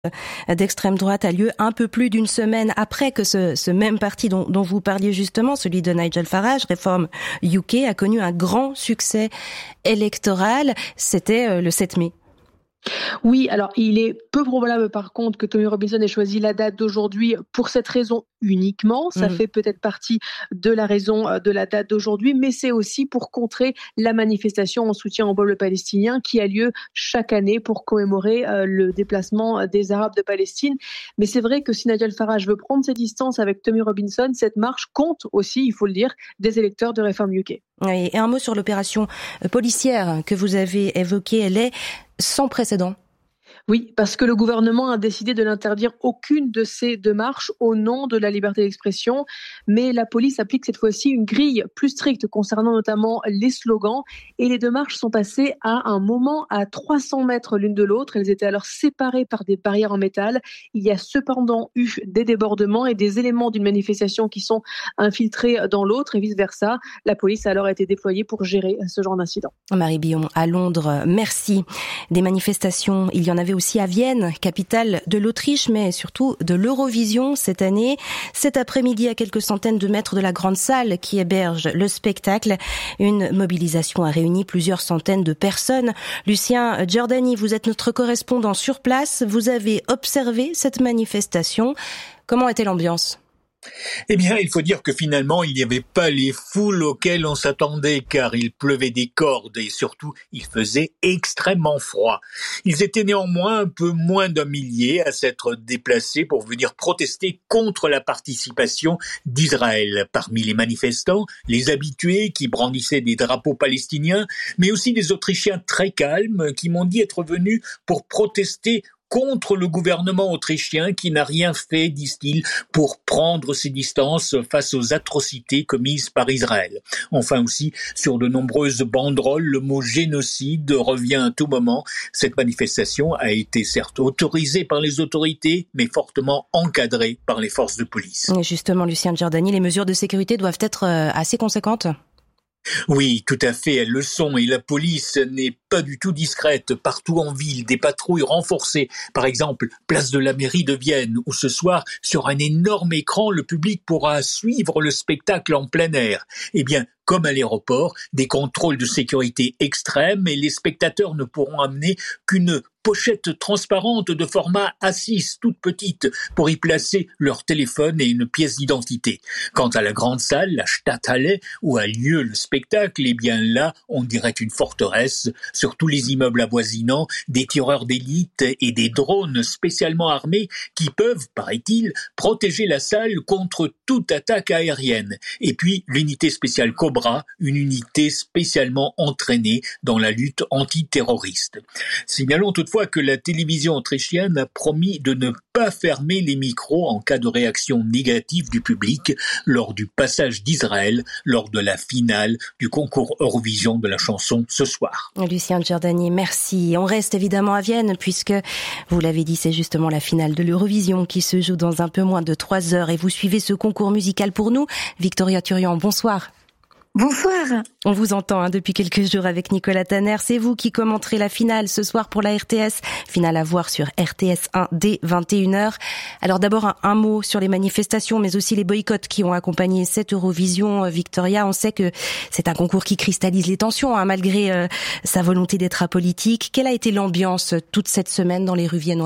d'extrême droite a lieu un peu plus d'une semaine après que ce même parti dont vous parliez justement, celui de Nigel Farage, Reform UK, a connu un grand succès électoral. C'était le 7 mai. Oui, alors il est peu probable par contre que Tommy Robinson ait choisi la date d'aujourd'hui pour cette raison uniquement. Ça fait peut-être partie de la raison de la date d'aujourd'hui, mais c'est aussi pour contrer la manifestation en soutien au peuple palestinien qui a lieu chaque année pour commémorer le déplacement des Arabes de Palestine. Mais c'est vrai que si Nigel Farage veut prendre ses distances avec Tommy Robinson, cette marche compte aussi, il faut le dire, des électeurs de Reform UK. Oui, et un mot sur l'opération policière que vous avez évoquée, elle est sans précédent. Oui, parce que le gouvernement a décidé de n'interdire aucune de ces deux marches au nom de la liberté d'expression, mais la police applique cette fois-ci une grille plus stricte concernant notamment les slogans, et les deux marches sont passées à un moment à 300 mètres l'une de l'autre. Elles étaient alors séparées par des barrières en métal. Il y a cependant eu des débordements et des éléments d'une manifestation qui sont infiltrés dans l'autre et vice-versa. La police a alors été déployée pour gérer ce genre d'incident. Marie Billon, à Londres, merci. Des manifestations, il y en avait aussi à Vienne, capitale de l'Autriche, mais surtout de l'Eurovision cette année. Cet après-midi, à quelques centaines de mètres de la grande salle qui héberge le spectacle, une mobilisation a réuni plusieurs centaines de personnes. Lucien Giordani, vous êtes notre correspondant sur place. Vous avez observé cette manifestation. Comment était l'ambiance ? Eh bien, il faut dire que finalement, il n'y avait pas les foules auxquelles on s'attendait, car il pleuvait des cordes et surtout, il faisait extrêmement froid. Ils étaient néanmoins un peu moins d'un millier à s'être déplacés pour venir protester contre la participation d'Israël. Parmi les manifestants, les habitués qui brandissaient des drapeaux palestiniens, mais aussi des Autrichiens très calmes qui m'ont dit être venus pour protester contre le gouvernement autrichien qui n'a rien fait, disent-ils, pour prendre ses distances face aux atrocités commises par Israël. Enfin aussi, sur de nombreuses banderoles, le mot génocide revient à tout moment. Cette manifestation a été certes autorisée par les autorités, mais fortement encadrée par les forces de police. Et justement, Lucien Giordani, les mesures de sécurité doivent être assez conséquentes. Oui, tout à fait, elles le sont, et la police n'est pas du tout discrète. Partout en ville, des patrouilles renforcées. Par exemple, place de la mairie de Vienne, où ce soir, sur un énorme écran, le public pourra suivre le spectacle en plein air. Eh bien, comme à l'aéroport, des contrôles de sécurité extrêmes et les spectateurs ne pourront amener qu'une pochette transparente de format A6, toute petite, pour y placer leur téléphone et une pièce d'identité. Quant à la grande salle, la Stadthalle, où a lieu le spectacle, eh bien là, on dirait une forteresse. Sur tous les immeubles avoisinants, des tireurs d'élite et des drones spécialement armés qui peuvent, paraît-il, protéger la salle contre toute attaque aérienne. Et puis, l'unité spéciale Cobra, une unité spécialement entraînée dans la lutte antiterroriste. Signalons toutefois que la télévision autrichienne a promis de ne pas fermer les micros en cas de réaction négative du public lors du passage d'Israël, lors de la finale du concours Eurovision de la chanson ce soir. Lucien Giordani, merci. On reste évidemment à Vienne puisque, vous l'avez dit, c'est justement la finale de l'Eurovision qui se joue dans un peu moins de 3 heures et vous suivez ce concours musical pour nous. Victoria Turian, bonsoir. Bonsoir. On vous entend depuis quelques jours avec Nicolas Tanner. C'est vous qui commenterez la finale ce soir pour la RTS. Finale à voir sur RTS 1 dès 21h. Alors d'abord un mot sur les manifestations mais aussi les boycotts qui ont accompagné cette Eurovision. Victoria, on sait que c'est un concours qui cristallise les tensions malgré sa volonté d'être apolitique. Quelle a été l'ambiance toute cette semaine dans les rues viennoises ?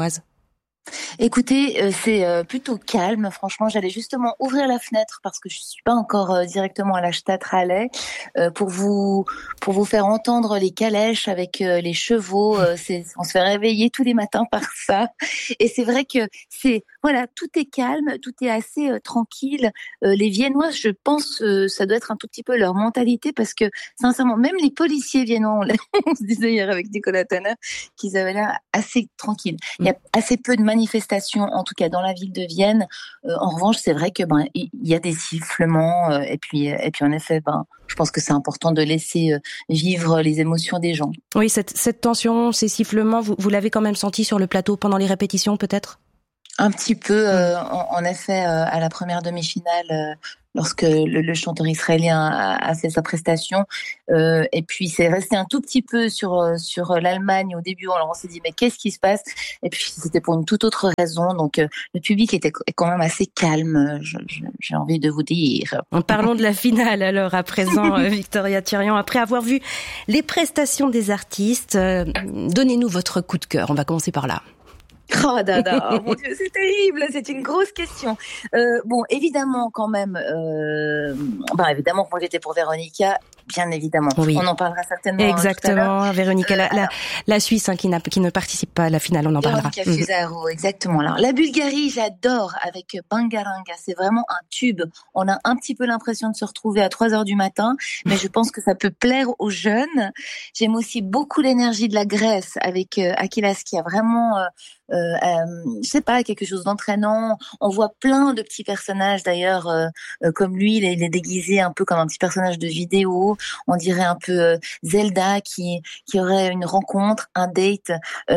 Écoutez, c'est plutôt calme. Franchement, j'allais justement ouvrir la fenêtre parce que je suis pas encore directement à la Stadthalle pour vous faire entendre les calèches avec les chevaux. On se fait réveiller tous les matins par ça. Et c'est vrai que tout est calme, tout est assez tranquille. Les Viennois, je pense, ça doit être un tout petit peu leur mentalité parce que sincèrement, même les policiers viennois, on se disait hier avec Nicolas Tanner, qu'ils avaient l'air assez tranquilles. Il y a assez peu de manifestations, en tout cas dans la ville de Vienne. En revanche, c'est vrai que il y a des sifflements et puis en effet, je pense que c'est important de laisser vivre les émotions des gens. Oui, cette tension, ces sifflements, vous l'avez quand même senti sur le plateau pendant les répétitions, peut-être ? Un petit peu, en effet, à la première demi-finale, lorsque le chanteur israélien a fait sa prestation. Et puis, c'est resté un tout petit peu sur l'Allemagne au début. Alors, on s'est dit, mais qu'est-ce qui se passe? Et puis, c'était pour une toute autre raison. Donc, le public est quand même assez calme, j'ai envie de vous dire. Parlons de la finale, alors, à présent, Victoria Turian. Après avoir vu les prestations des artistes, donnez-nous votre coup de cœur. On va commencer par là. Oh dada, oh mon Dieu, c'est terrible, c'est une grosse question. Bon, évidemment, quand même, évidemment, moi j'étais pour Véronica, bien évidemment. Oui. On en parlera certainement. Exactement, Véronica, la Suisse qui ne participe pas à la finale, on en parlera. Véronica Fusaro, exactement. Alors, la Bulgarie, j'adore avec Bangaranga, c'est vraiment un tube. On a un petit peu l'impression de se retrouver à 3h du matin, mais je pense que ça peut plaire aux jeunes. J'aime aussi beaucoup l'énergie de la Grèce avec Akilas qui a vraiment je sais pas, quelque chose d'entraînant. On voit plein de petits personnages d'ailleurs, comme lui, il est déguisé un peu comme un petit personnage de vidéo. On dirait un peu Zelda qui aurait une rencontre, un date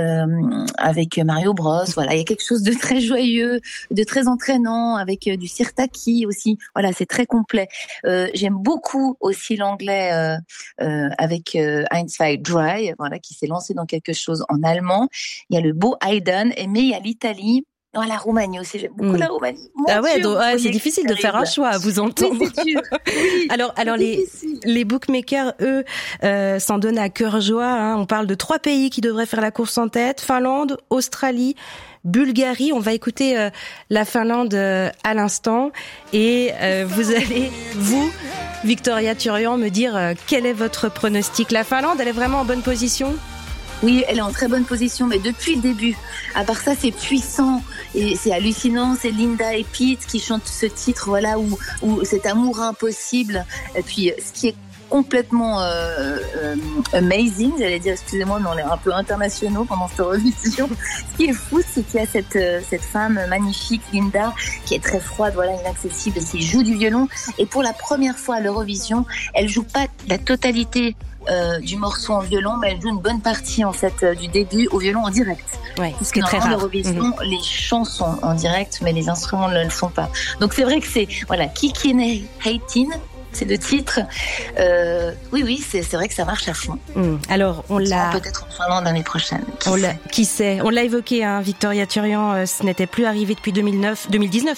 avec Mario Bros. Voilà, il y a quelque chose de très joyeux, de très entraînant, avec du sirtaki aussi. Voilà, c'est très complet. J'aime beaucoup aussi l'anglais avec Eins, zwei, drei, voilà, qui s'est lancé dans quelque chose en allemand. Il y a le beau Haydn. Mais il y a l'Italie, la Roumanie aussi, j'aime beaucoup la Roumanie. C'est difficile de faire un choix, à vous entendre. Oui, c'est sûr. Oui, alors les bookmakers, eux, s'en donnent à cœur joie. Hein. On parle de 3 pays qui devraient faire la course en tête: Finlande, Australie, Bulgarie. On va écouter la Finlande à l'instant. Et vous allez, Victoria Turian, me dire quel est votre pronostic. La Finlande, elle est vraiment en bonne position ? Oui, elle est en très bonne position, mais depuis le début. À part ça, c'est puissant et c'est hallucinant. C'est Linda et Pete qui chantent ce titre, voilà, où cet amour impossible. Et puis, ce qui est complètement amazing, j'allais dire, excusez-moi, mais on est un peu internationaux pendant cette Eurovision. Ce qui est fou, c'est qu'il y a cette femme magnifique, Linda, qui est très froide, voilà, inaccessible, qui joue du violon. Et pour la première fois à l'Eurovision, elle joue pas la totalité du morceau en violon, mais elle joue une bonne partie en fait du début au violon en direct. Ouais, ce qui est très rare. L'Eurovision, les chants sont en direct, mais les instruments ne le sont pas. Donc c'est vrai que c'est Kikine Heitin, c'est le titre. Oui, c'est vrai que ça marche à fond. Alors on l'a peut-être en Finlande l'année prochaine. Qui sait. On l'a évoqué, hein, Victoria Turian. Ce n'était plus arrivé depuis 2019,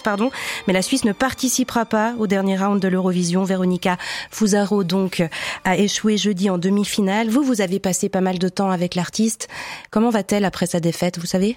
mais la Suisse ne participera pas au dernier round de l'Eurovision. Véronica Fusaro donc a échoué jeudi en demi-finale. Vous avez passé pas mal de temps avec l'artiste. Comment va-t-elle après sa défaite, vous savez?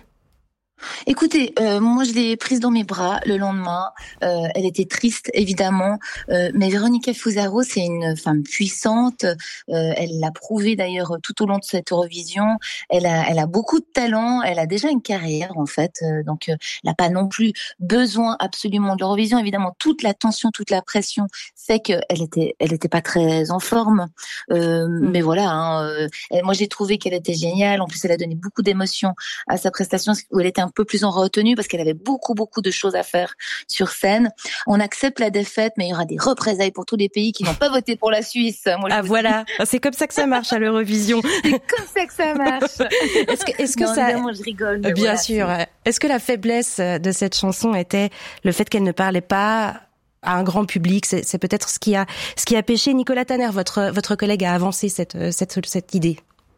Écoutez, moi je l'ai prise dans mes bras le lendemain. Elle était triste évidemment, mais Véronica Fusaro, c'est une femme puissante. Elle l'a prouvé d'ailleurs tout au long de cette Eurovision. Elle a beaucoup de talent. Elle a déjà une carrière en fait, donc elle n'a pas non plus besoin absolument de l'Eurovision. Évidemment, toute la tension, toute la pression fait qu'elle était pas très en forme. Mais voilà, moi j'ai trouvé qu'elle était géniale. En plus, elle a donné beaucoup d'émotions à sa prestation où elle était un peu plus en retenue parce qu'elle avait beaucoup de choses à faire sur scène. On accepte la défaite, mais il y aura des représailles pour tous les pays qui n'ont pas voté pour la Suisse. Moi, voilà, c'est comme ça que ça marche à l'Eurovision. C'est comme ça que ça marche. Est-ce que ça... Évidemment, je rigole. Bien voilà, sûr. Est-ce que la faiblesse de cette chanson était le fait qu'elle ne parlait pas à un grand public? C'est peut-être ce qui a péché. Nicolas Tanner, votre collègue, a avancé cette idée.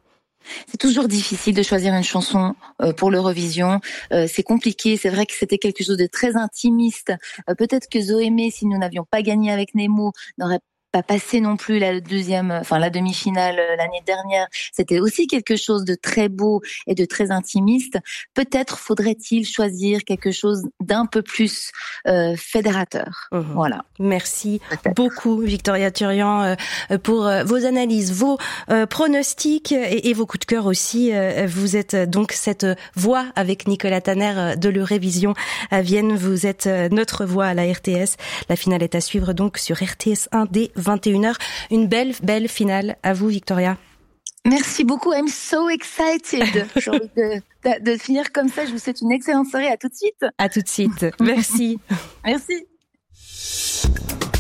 C'est toujours difficile de choisir une chanson pour l'Eurovision. C'est compliqué. C'est vrai que c'était quelque chose de très intimiste. Peut-être que Zoémé, si nous n'avions pas gagné avec Nemo, n'aurait pas passé non plus la demi-finale l'année dernière. C'était aussi quelque chose de très beau et de très intimiste. Peut-être faudrait-il choisir quelque chose d'un peu plus fédérateur. Voilà. Merci beaucoup, Victoria Turian, pour vos analyses, vos pronostics et vos coups de cœur aussi. Vous êtes donc cette voix avec Nicolas Tanner de l'Eurovision à Vienne. Vous êtes notre voix à la RTS. La finale est à suivre donc sur RTS 1 dès 21h. Une belle finale à vous, Victoria. Merci beaucoup. I'm so excited. J'ai envie de finir comme ça. Je vous souhaite une excellente soirée. À tout de suite. À tout de suite. Merci. Merci.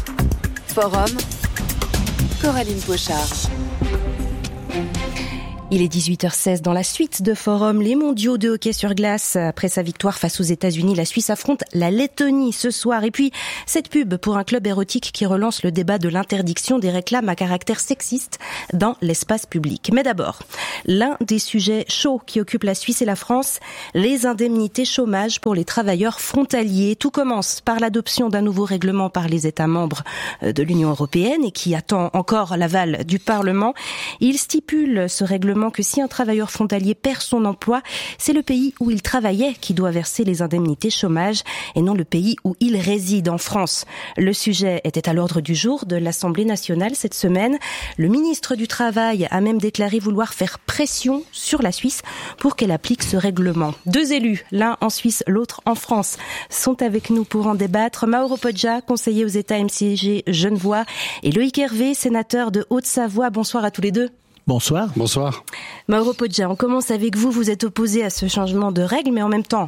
Forum, Coraline Pochard. Il est 18h16 dans la suite de Forum. Les mondiaux de hockey sur glace. Après sa victoire face aux États-Unis, la Suisse affronte la Lettonie ce soir. Et puis, cette pub pour un club érotique qui relance le débat de l'interdiction des réclames à caractère sexiste dans l'espace public. Mais d'abord, l'un des sujets chauds qui occupent la Suisse et la France, les indemnités chômage pour les travailleurs frontaliers. Tout commence par l'adoption d'un nouveau règlement par les États membres de l'Union européenne et qui attend encore l'aval du Parlement. Il stipule ce règlement que si un travailleur frontalier perd son emploi, c'est le pays où il travaillait qui doit verser les indemnités chômage et non le pays où il réside en France. Le sujet était à l'ordre du jour de l'Assemblée nationale cette semaine. Le ministre du Travail a même déclaré vouloir faire pression sur la Suisse pour qu'elle applique ce règlement. Deux élus, l'un en Suisse, l'autre en France, sont avec nous pour en débattre. Mauro Poggia, conseiller aux États MCG Genevois, et Loïc Hervé, sénateur de Haute-Savoie. Bonsoir à tous les deux. Bonsoir. Bonsoir. Mauro Poggia, on commence avec vous. Vous êtes opposé à ce changement de règles, mais en même temps,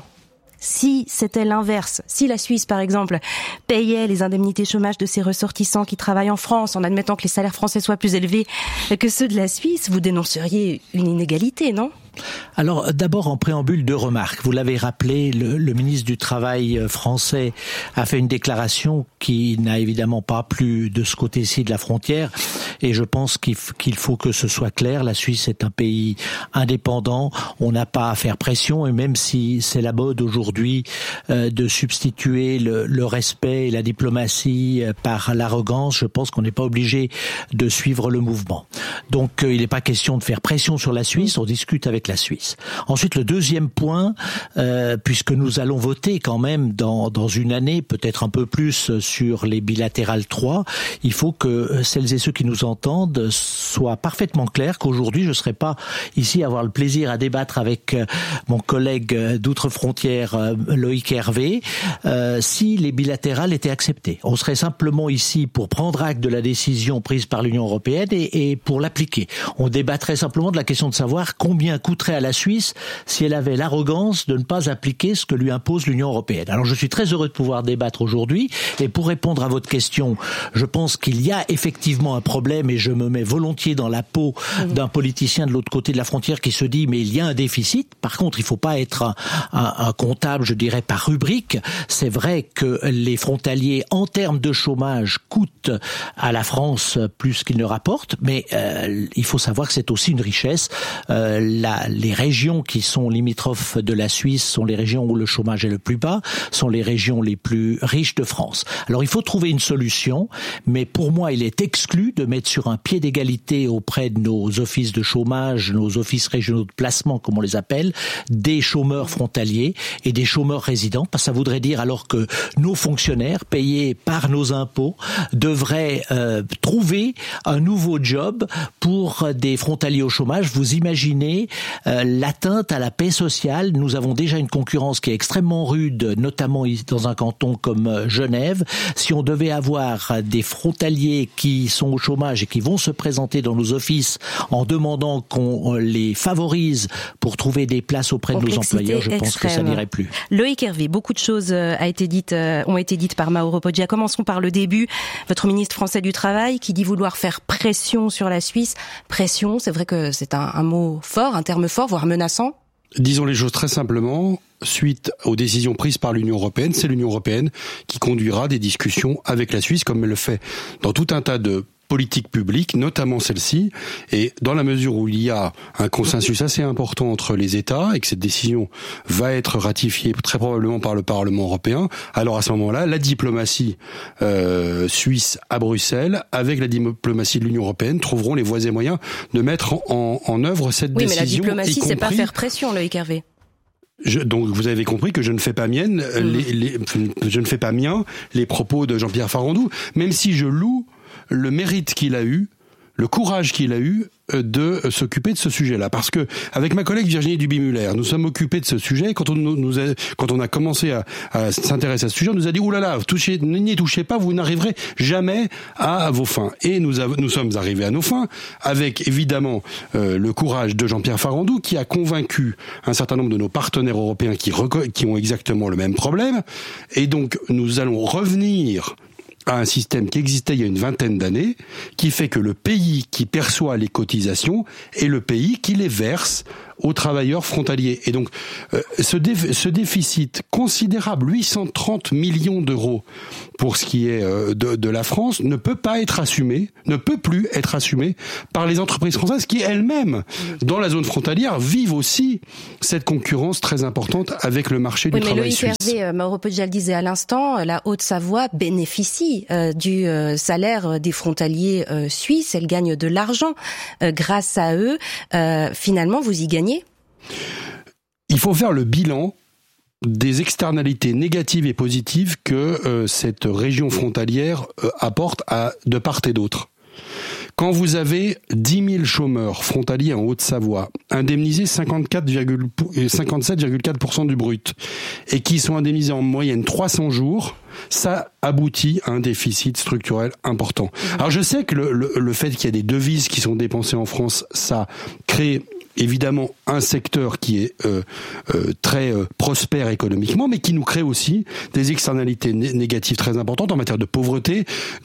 si c'était l'inverse, si la Suisse, par exemple, payait les indemnités chômage de ses ressortissants qui travaillent en France, en admettant que les salaires français soient plus élevés que ceux de la Suisse, vous dénonceriez une inégalité, non ? Alors d'abord en préambule, deux remarques. Vous l'avez rappelé, le ministre du Travail français a fait une déclaration qui n'a évidemment pas plu de ce côté-ci de la frontière et je pense qu'il faut que ce soit clair. La Suisse est un pays indépendant, on n'a pas à faire pression et même si c'est la mode aujourd'hui de substituer le respect et la diplomatie par l'arrogance, je pense qu'on n'est pas obligé de suivre le mouvement. Donc il n'est pas question de faire pression sur la Suisse, on discute avec la Suisse. Ensuite, le deuxième point, puisque nous allons voter quand même dans une année, peut-être un peu plus sur les bilatérales 3, il faut que celles et ceux qui nous entendent soient parfaitement clairs qu'aujourd'hui, je ne serai pas ici à avoir le plaisir à débattre avec mon collègue d'outre-frontière Loïc Hervé, si les bilatérales étaient acceptées. On serait simplement ici pour prendre acte de la décision prise par l'Union européenne et pour l'appliquer. On débattrait simplement de la question de savoir combien coûterait à la Suisse si elle avait l'arrogance de ne pas appliquer ce que lui impose l'Union européenne. Alors je suis très heureux de pouvoir débattre aujourd'hui et pour répondre à votre question, je pense qu'il y a effectivement un problème et je me mets volontiers dans la peau d'un politicien de l'autre côté de la frontière qui se dit mais il y a un déficit. Par contre, il ne faut pas être un comptable, je dirais, par rubrique. C'est vrai que les frontaliers en termes de chômage coûtent à la France plus qu'ils ne rapportent, mais il faut savoir que c'est aussi une richesse. Les régions qui sont limitrophes de la Suisse sont les régions où le chômage est le plus bas, sont les régions les plus riches de France. Alors il faut trouver une solution, mais pour moi il est exclu de mettre sur un pied d'égalité auprès de nos offices de chômage, nos offices régionaux de placement comme on les appelle, des chômeurs frontaliers et des chômeurs résidents, parce que ça voudrait dire alors que nos fonctionnaires payés par nos impôts devraient trouver un nouveau job pour des frontaliers au chômage. Vous imaginez l'atteinte à la paix sociale. Nous avons déjà une concurrence qui est extrêmement rude, notamment dans un canton comme Genève. Si on devait avoir des frontaliers qui sont au chômage et qui vont se présenter dans nos offices en demandant qu'on les favorise pour trouver des places auprès de nos employeurs, je pense que ça n'irait plus. Loïc Hervé, beaucoup de choses ont été dites par Mauro Poggia. Commençons par le début. Votre ministre français du Travail qui dit vouloir faire pression sur la Suisse. Pression, c'est vrai que c'est un mot fort, un terme fort, voire menaçant. Disons les choses très simplement, suite aux décisions prises par l'Union européenne, c'est l'Union européenne qui conduira des discussions avec la Suisse, comme elle le fait dans tout un tas de politique publique, notamment celle-ci, et dans la mesure où il y a un consensus assez important entre les États et que cette décision va être ratifiée très probablement par le Parlement européen, alors à ce moment-là, la diplomatie suisse à Bruxelles, avec la diplomatie de l'Union européenne, trouveront les voies et moyens de mettre en œuvre cette décision. Oui, mais la diplomatie, c'est pas faire pression, Loïc Hervé. Donc vous avez compris que je ne fais pas mienne, je ne fais pas mien les propos de Jean-Pierre Farandou, même si je loue le mérite qu'il a eu, le courage qu'il a eu de s'occuper de ce sujet-là. Parce que, avec ma collègue Virginie Duby-Muller, nous sommes occupés de ce sujet. Quand on a commencé à s'intéresser à ce sujet, on nous a dit, oulala, n'y touchez pas, vous n'arriverez jamais à vos fins. Et nous sommes arrivés à nos fins, avec évidemment le courage de Jean-Pierre Farandou, qui a convaincu un certain nombre de nos partenaires européens qui ont exactement le même problème. Et donc, nous allons revenir à un système qui existait il y a une vingtaine d'années, qui fait que le pays qui perçoit les cotisations est le pays qui les verse aux travailleurs frontaliers. Et donc, ce déficit considérable, 830 millions d'euros pour ce qui est de la France, ne peut plus être assumé par les entreprises françaises qui elles-mêmes, dans la zone frontalière, vivent aussi cette concurrence très importante avec le marché du travail suisse. Mais Loïc Hervé, Mauro Poggia le disait à l'instant, la Haute-Savoie bénéficie du salaire des frontaliers suisses. Elle gagne de l'argent grâce à eux. Finalement, vous y gagnez ? Il faut faire le bilan des externalités négatives et positives que cette région frontalière apporte de part et d'autre. Quand vous avez 10 000 chômeurs frontaliers en Haute-Savoie, indemnisés 57,4% du brut, et qui sont indemnisés en moyenne 300 jours, ça aboutit à un déficit structurel important. Alors je sais que le fait qu'il y a des devises qui sont dépensées en France, ça crée évidemment un secteur qui est très prospère économiquement, mais qui nous crée aussi des externalités négatives très importantes en matière de pauvreté,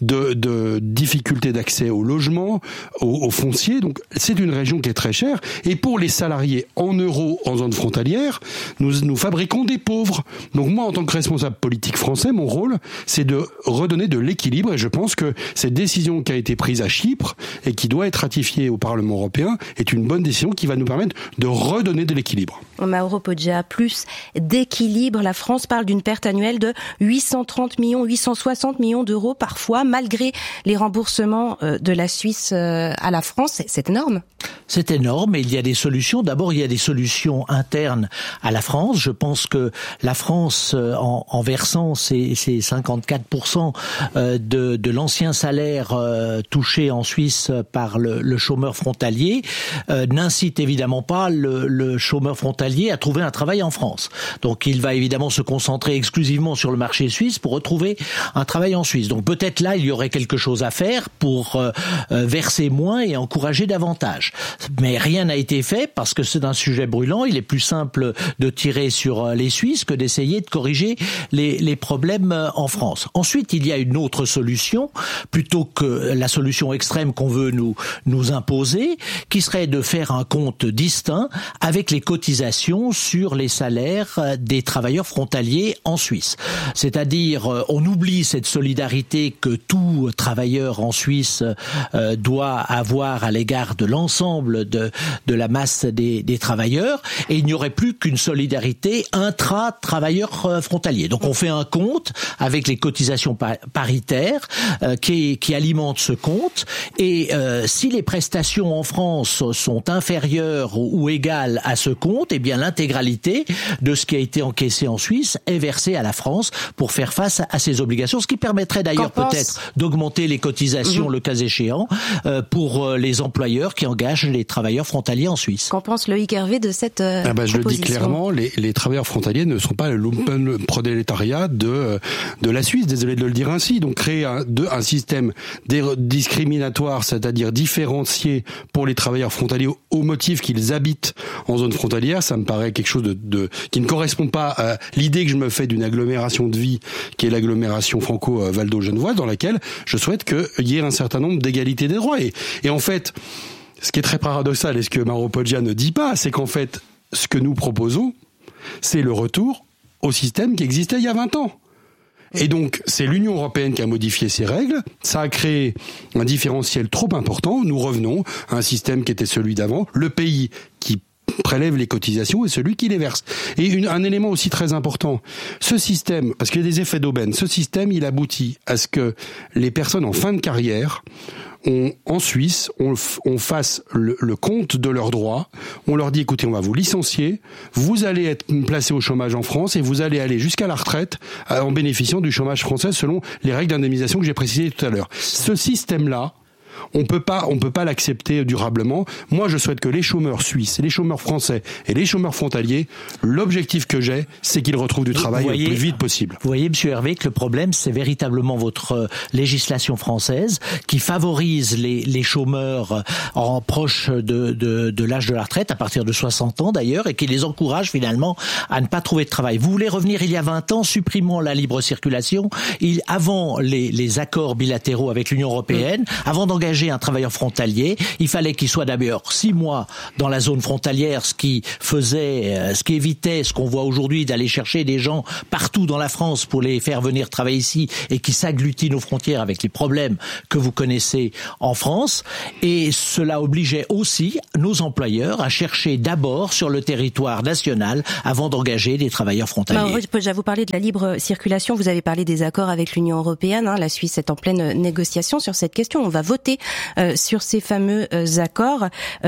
de difficultés d'accès au logement, au foncier. Donc c'est une région qui est très chère. Et pour les salariés en euros en zone frontalière, nous fabriquons des pauvres. Donc moi, en tant que responsable politique français, mon rôle, c'est de redonner de l'équilibre. Et je pense que cette décision qui a été prise à Chypre et qui doit être ratifiée au Parlement européen est une bonne décision qui va nous permettre de redonner de l'équilibre. Mauro Poggia, plus d'équilibre. La France parle d'une perte annuelle de 830 millions, 860 millions d'euros parfois, malgré les remboursements de la Suisse à la France. C'est énorme. C'est énorme, et il y a des solutions. D'abord, il y a des solutions internes à la France. Je pense que la France, en versant ces 54% de l'ancien salaire touché en Suisse par le chômeur frontalier, n'incite évidemment pas le chômeur frontalier à trouver un travail en France. Donc il va évidemment se concentrer exclusivement sur le marché suisse pour retrouver un travail en Suisse. Donc peut-être là, il y aurait quelque chose à faire pour verser moins et encourager davantage. Mais rien n'a été fait parce que c'est un sujet brûlant. Il est plus simple de tirer sur les Suisses que d'essayer de corriger les problèmes en France. Ensuite, il y a une autre solution, plutôt que la solution extrême qu'on veut nous imposer, qui serait de faire un compte distinct avec les cotisations sur les salaires des travailleurs frontaliers en Suisse. C'est-à-dire, on oublie cette solidarité que tout travailleur en Suisse doit avoir à l'égard de l'ensemble de la masse des travailleurs, et il n'y aurait plus qu'une solidarité intra-travailleurs frontaliers. Donc on fait un compte avec les cotisations paritaires qui alimentent ce compte, et si les prestations en France sont inférieures ou égales à ce compte, eh bien l'intégralité de ce qui a été encaissé en Suisse est versée à la France pour faire face à ses obligations, ce qui permettrait d'ailleurs peut-être d'augmenter les cotisations le cas échéant pour les employeurs qui engagent les travailleurs frontaliers en Suisse. Qu'en pense Loïc Hervé de cette proposition ? Je le dis clairement, les travailleurs frontaliers ne sont pas le lumpenprolétariat de la Suisse, désolé de le dire ainsi. Donc créer un système discriminatoire, c'est-à-dire différencié pour les travailleurs frontaliers au motif qu'ils habitent en zone frontalière, ça me paraît quelque chose qui ne correspond pas à l'idée que je me fais d'une agglomération de vie qui est l'agglomération franco-valdo-genevoise, dans laquelle je souhaite qu'il y ait un certain nombre d'égalités des droits. Et en fait, ce qui est très paradoxal et ce que Mauro Poggia ne dit pas, c'est qu'en fait, ce que nous proposons, c'est le retour au système qui existait il y a 20 ans. Et donc, c'est l'Union européenne qui a modifié ses règles. Ça a créé un différentiel trop important. Nous revenons à un système qui était celui d'avant. Le pays qui prélève les cotisations et celui qui les verse. Et un élément aussi très important, ce système, parce qu'il y a des effets d'aubaine, ce système, il aboutit à ce que les personnes en fin de carrière, en Suisse, on fasse le compte de leurs droits. On leur dit, écoutez, on va vous licencier, vous allez être placé au chômage en France et vous allez aller jusqu'à la retraite en bénéficiant du chômage français selon les règles d'indemnisation que j'ai précisées tout à l'heure. Ce système-là, on peut pas l'accepter durablement. Moi, je souhaite que les chômeurs suisses, les chômeurs français et les chômeurs frontaliers, l'objectif que j'ai, c'est qu'ils retrouvent du travail le plus vite possible. Vous voyez, Monsieur Hervé, que le problème, c'est véritablement votre législation française qui favorise les chômeurs en proche de l'âge de la retraite, à partir de 60 ans d'ailleurs, et qui les encourage finalement à ne pas trouver de travail. Vous voulez revenir il y a 20 ans, supprimant la libre circulation, avant les accords bilatéraux avec l'Union européenne, avant d'engager un travailleur frontalier, il fallait qu'il soit d'abord 6 mois dans la zone frontalière, ce qui évitait ce qu'on voit aujourd'hui d'aller chercher des gens partout dans la France pour les faire venir travailler ici et qui s'agglutinent aux frontières avec les problèmes que vous connaissez en France. Et cela obligeait aussi nos employeurs à chercher d'abord sur le territoire national avant d'engager des travailleurs frontaliers. Je peux déjà vous parler de la libre circulation. Vous avez parlé des accords avec l'Union européenne. La Suisse est en pleine négociation sur cette question. On va voter sur ces fameux accords.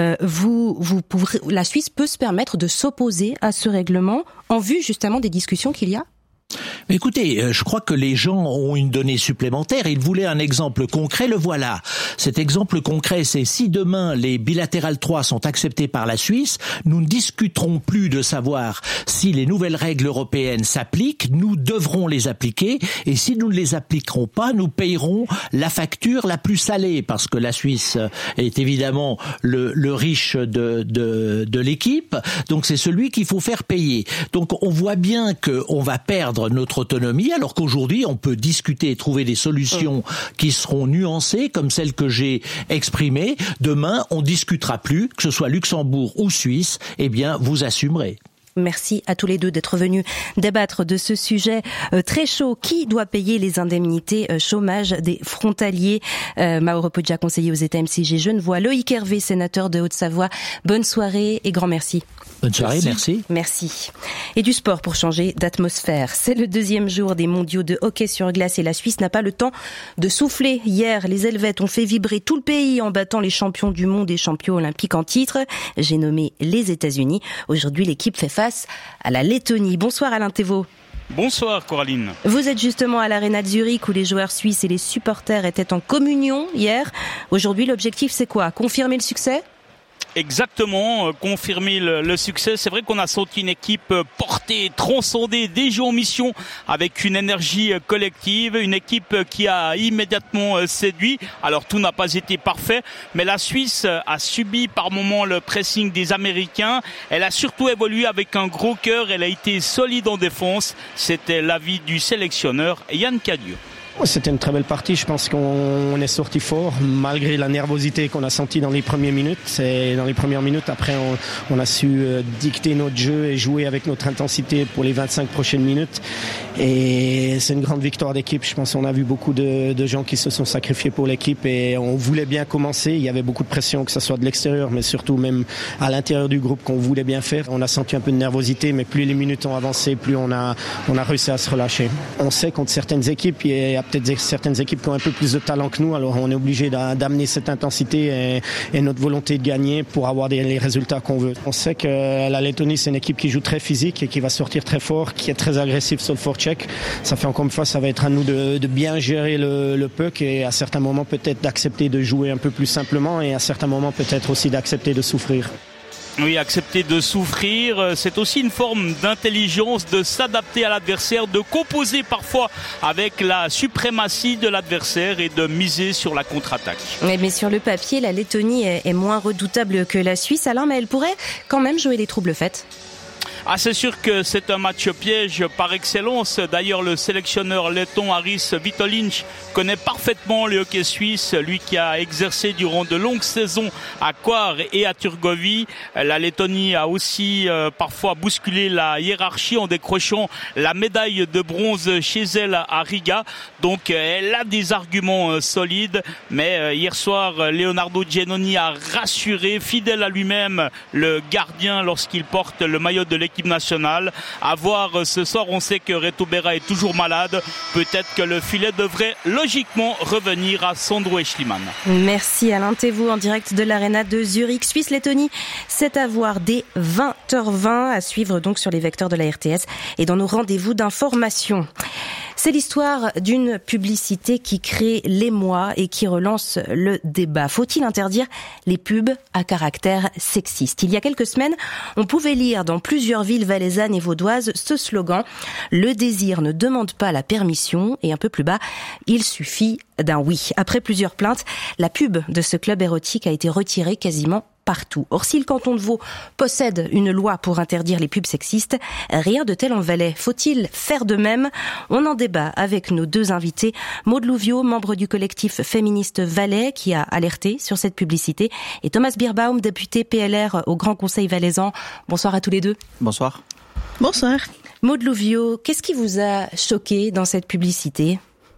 La Suisse peut se permettre de s'opposer à ce règlement en vue justement des discussions qu'il y a? Mais écoutez, je crois que les gens ont une donnée supplémentaire. Ils voulaient un exemple concret, le voilà. Cet exemple concret, c'est si demain les bilatérales 3 sont acceptées par la Suisse, nous ne discuterons plus de savoir si les nouvelles règles européennes s'appliquent, nous devrons les appliquer, et si nous ne les appliquerons pas, nous payerons la facture la plus salée, parce que la Suisse est évidemment le riche de l'équipe, donc c'est celui qu'il faut faire payer. Donc on voit bien qu'on va perdre notre autonomie, alors qu'aujourd'hui on peut discuter et trouver des solutions qui seront nuancées comme celles que j'ai exprimées. Demain on discutera plus, que ce soit Luxembourg ou Suisse, eh bien vous assumerez. Merci à tous les deux d'être venus débattre de ce sujet très chaud. Qui doit payer les indemnités chômage des frontaliers? Mauro Poggia, conseiller aux États MCG Genevois, Loïc Hervé, sénateur de Haute-Savoie. Bonne soirée et grand merci. Bonne soirée, merci. Merci. Et du sport pour changer d'atmosphère. C'est le 2e jour des mondiaux de hockey sur glace et la Suisse n'a pas le temps de souffler. Hier, les Helvètes ont fait vibrer tout le pays en battant les champions du monde et champions olympiques en titre. J'ai nommé les États-Unis. Aujourd'hui, l'équipe fait face à la Lettonie. Bonsoir Alain Thévault. Bonsoir Coraline. Vous êtes justement à l'Arena de Zurich où les joueurs suisses et les supporters étaient en communion hier. Aujourd'hui, l'objectif c'est quoi? Confirmer le succès? Exactement, confirmer le succès. C'est vrai qu'on a senti une équipe portée, transcendée, déjà en mission avec une énergie collective, une équipe qui a immédiatement séduit. Alors tout n'a pas été parfait, mais la Suisse a subi par moments le pressing des Américains. Elle a surtout évolué avec un gros cœur, elle a été solide en défense. C'était l'avis du sélectionneur Yann Cadieux. C'était une très belle partie. Je pense qu'on est sorti fort malgré la nervosité qu'on a sentie dans les premières minutes. Et dans les premières minutes, après, on a su dicter notre jeu et jouer avec notre intensité pour les 25 prochaines minutes. Et c'est une grande victoire d'équipe. Je pense qu'on a vu beaucoup de gens qui se sont sacrifiés pour l'équipe et on voulait bien commencer. Il y avait beaucoup de pression, que ce soit de l'extérieur, mais surtout même à l'intérieur du groupe qu'on voulait bien faire. On a senti un peu de nervosité, mais plus les minutes ont avancé, plus on a réussi à se relâcher. On sait contre certaines équipes, il y a peut-être certaines équipes qui ont un peu plus de talent que nous, alors on est obligé d'amener cette intensité et notre volonté de gagner pour avoir les résultats qu'on veut. On sait que la Lettonie, c'est une équipe qui joue très physique et qui va sortir très fort, qui est très agressive sur le forecheck. Ça fait encore une fois, ça va être à nous de bien gérer le puck et à certains moments peut-être d'accepter de jouer un peu plus simplement et à certains moments peut-être aussi d'accepter de souffrir. Oui, accepter de souffrir, c'est aussi une forme d'intelligence, de s'adapter à l'adversaire, de composer parfois avec la suprématie de l'adversaire et de miser sur la contre-attaque. Mais sur le papier, la Lettonie est moins redoutable que la Suisse, Alain, mais elle pourrait quand même jouer les troubles faites. Ah, c'est sûr que c'est un match piège par excellence. D'ailleurs, le sélectionneur letton Haris Vitolinch connaît parfaitement le hockey suisse, lui qui a exercé durant de longues saisons à Coire et à Turgovie. La Lettonie a aussi parfois bousculé la hiérarchie en décrochant la médaille de bronze chez elle à Riga. Donc, elle a des arguments solides. Mais hier soir, Leonardo Giannoni a rassuré, fidèle à lui-même, le gardien lorsqu'il porte le maillot de l'équipe nationale. À voir ce soir, on sait que Reto Berra est toujours malade. Peut-être que le filet devrait logiquement revenir à Sandro Schliemann. Merci Alain Thévault en direct de l'Arena de Zurich. Suisse-Lettonie, c'est à voir dès 20h20 à suivre donc sur les vecteurs de la RTS et dans nos rendez-vous d'information. C'est l'histoire d'une publicité qui crée l'émoi et qui relance le débat. Faut-il interdire les pubs à caractère sexiste ? Il y a quelques semaines, on pouvait lire dans plusieurs villes valaisannes et vaudoises ce slogan « Le désir ne demande pas la permission » et un peu plus bas « Il suffit d'un oui ». Après plusieurs plaintes, la pub de ce club érotique a été retirée quasiment partout. Or, si le canton de Vaud possède une loi pour interdire les pubs sexistes, rien de tel en Valais. Faut-il faire de même ? On en débat avec nos deux invités. Maude Louviot, membre du collectif féministe Valais, qui a alerté sur cette publicité, et Thomas Birbaum, député PLR au Grand Conseil valaisan. Bonsoir à tous les deux. Bonsoir. Bonsoir. Maude Louviot, qu'est-ce qui vous a choqué dans cette publicité ?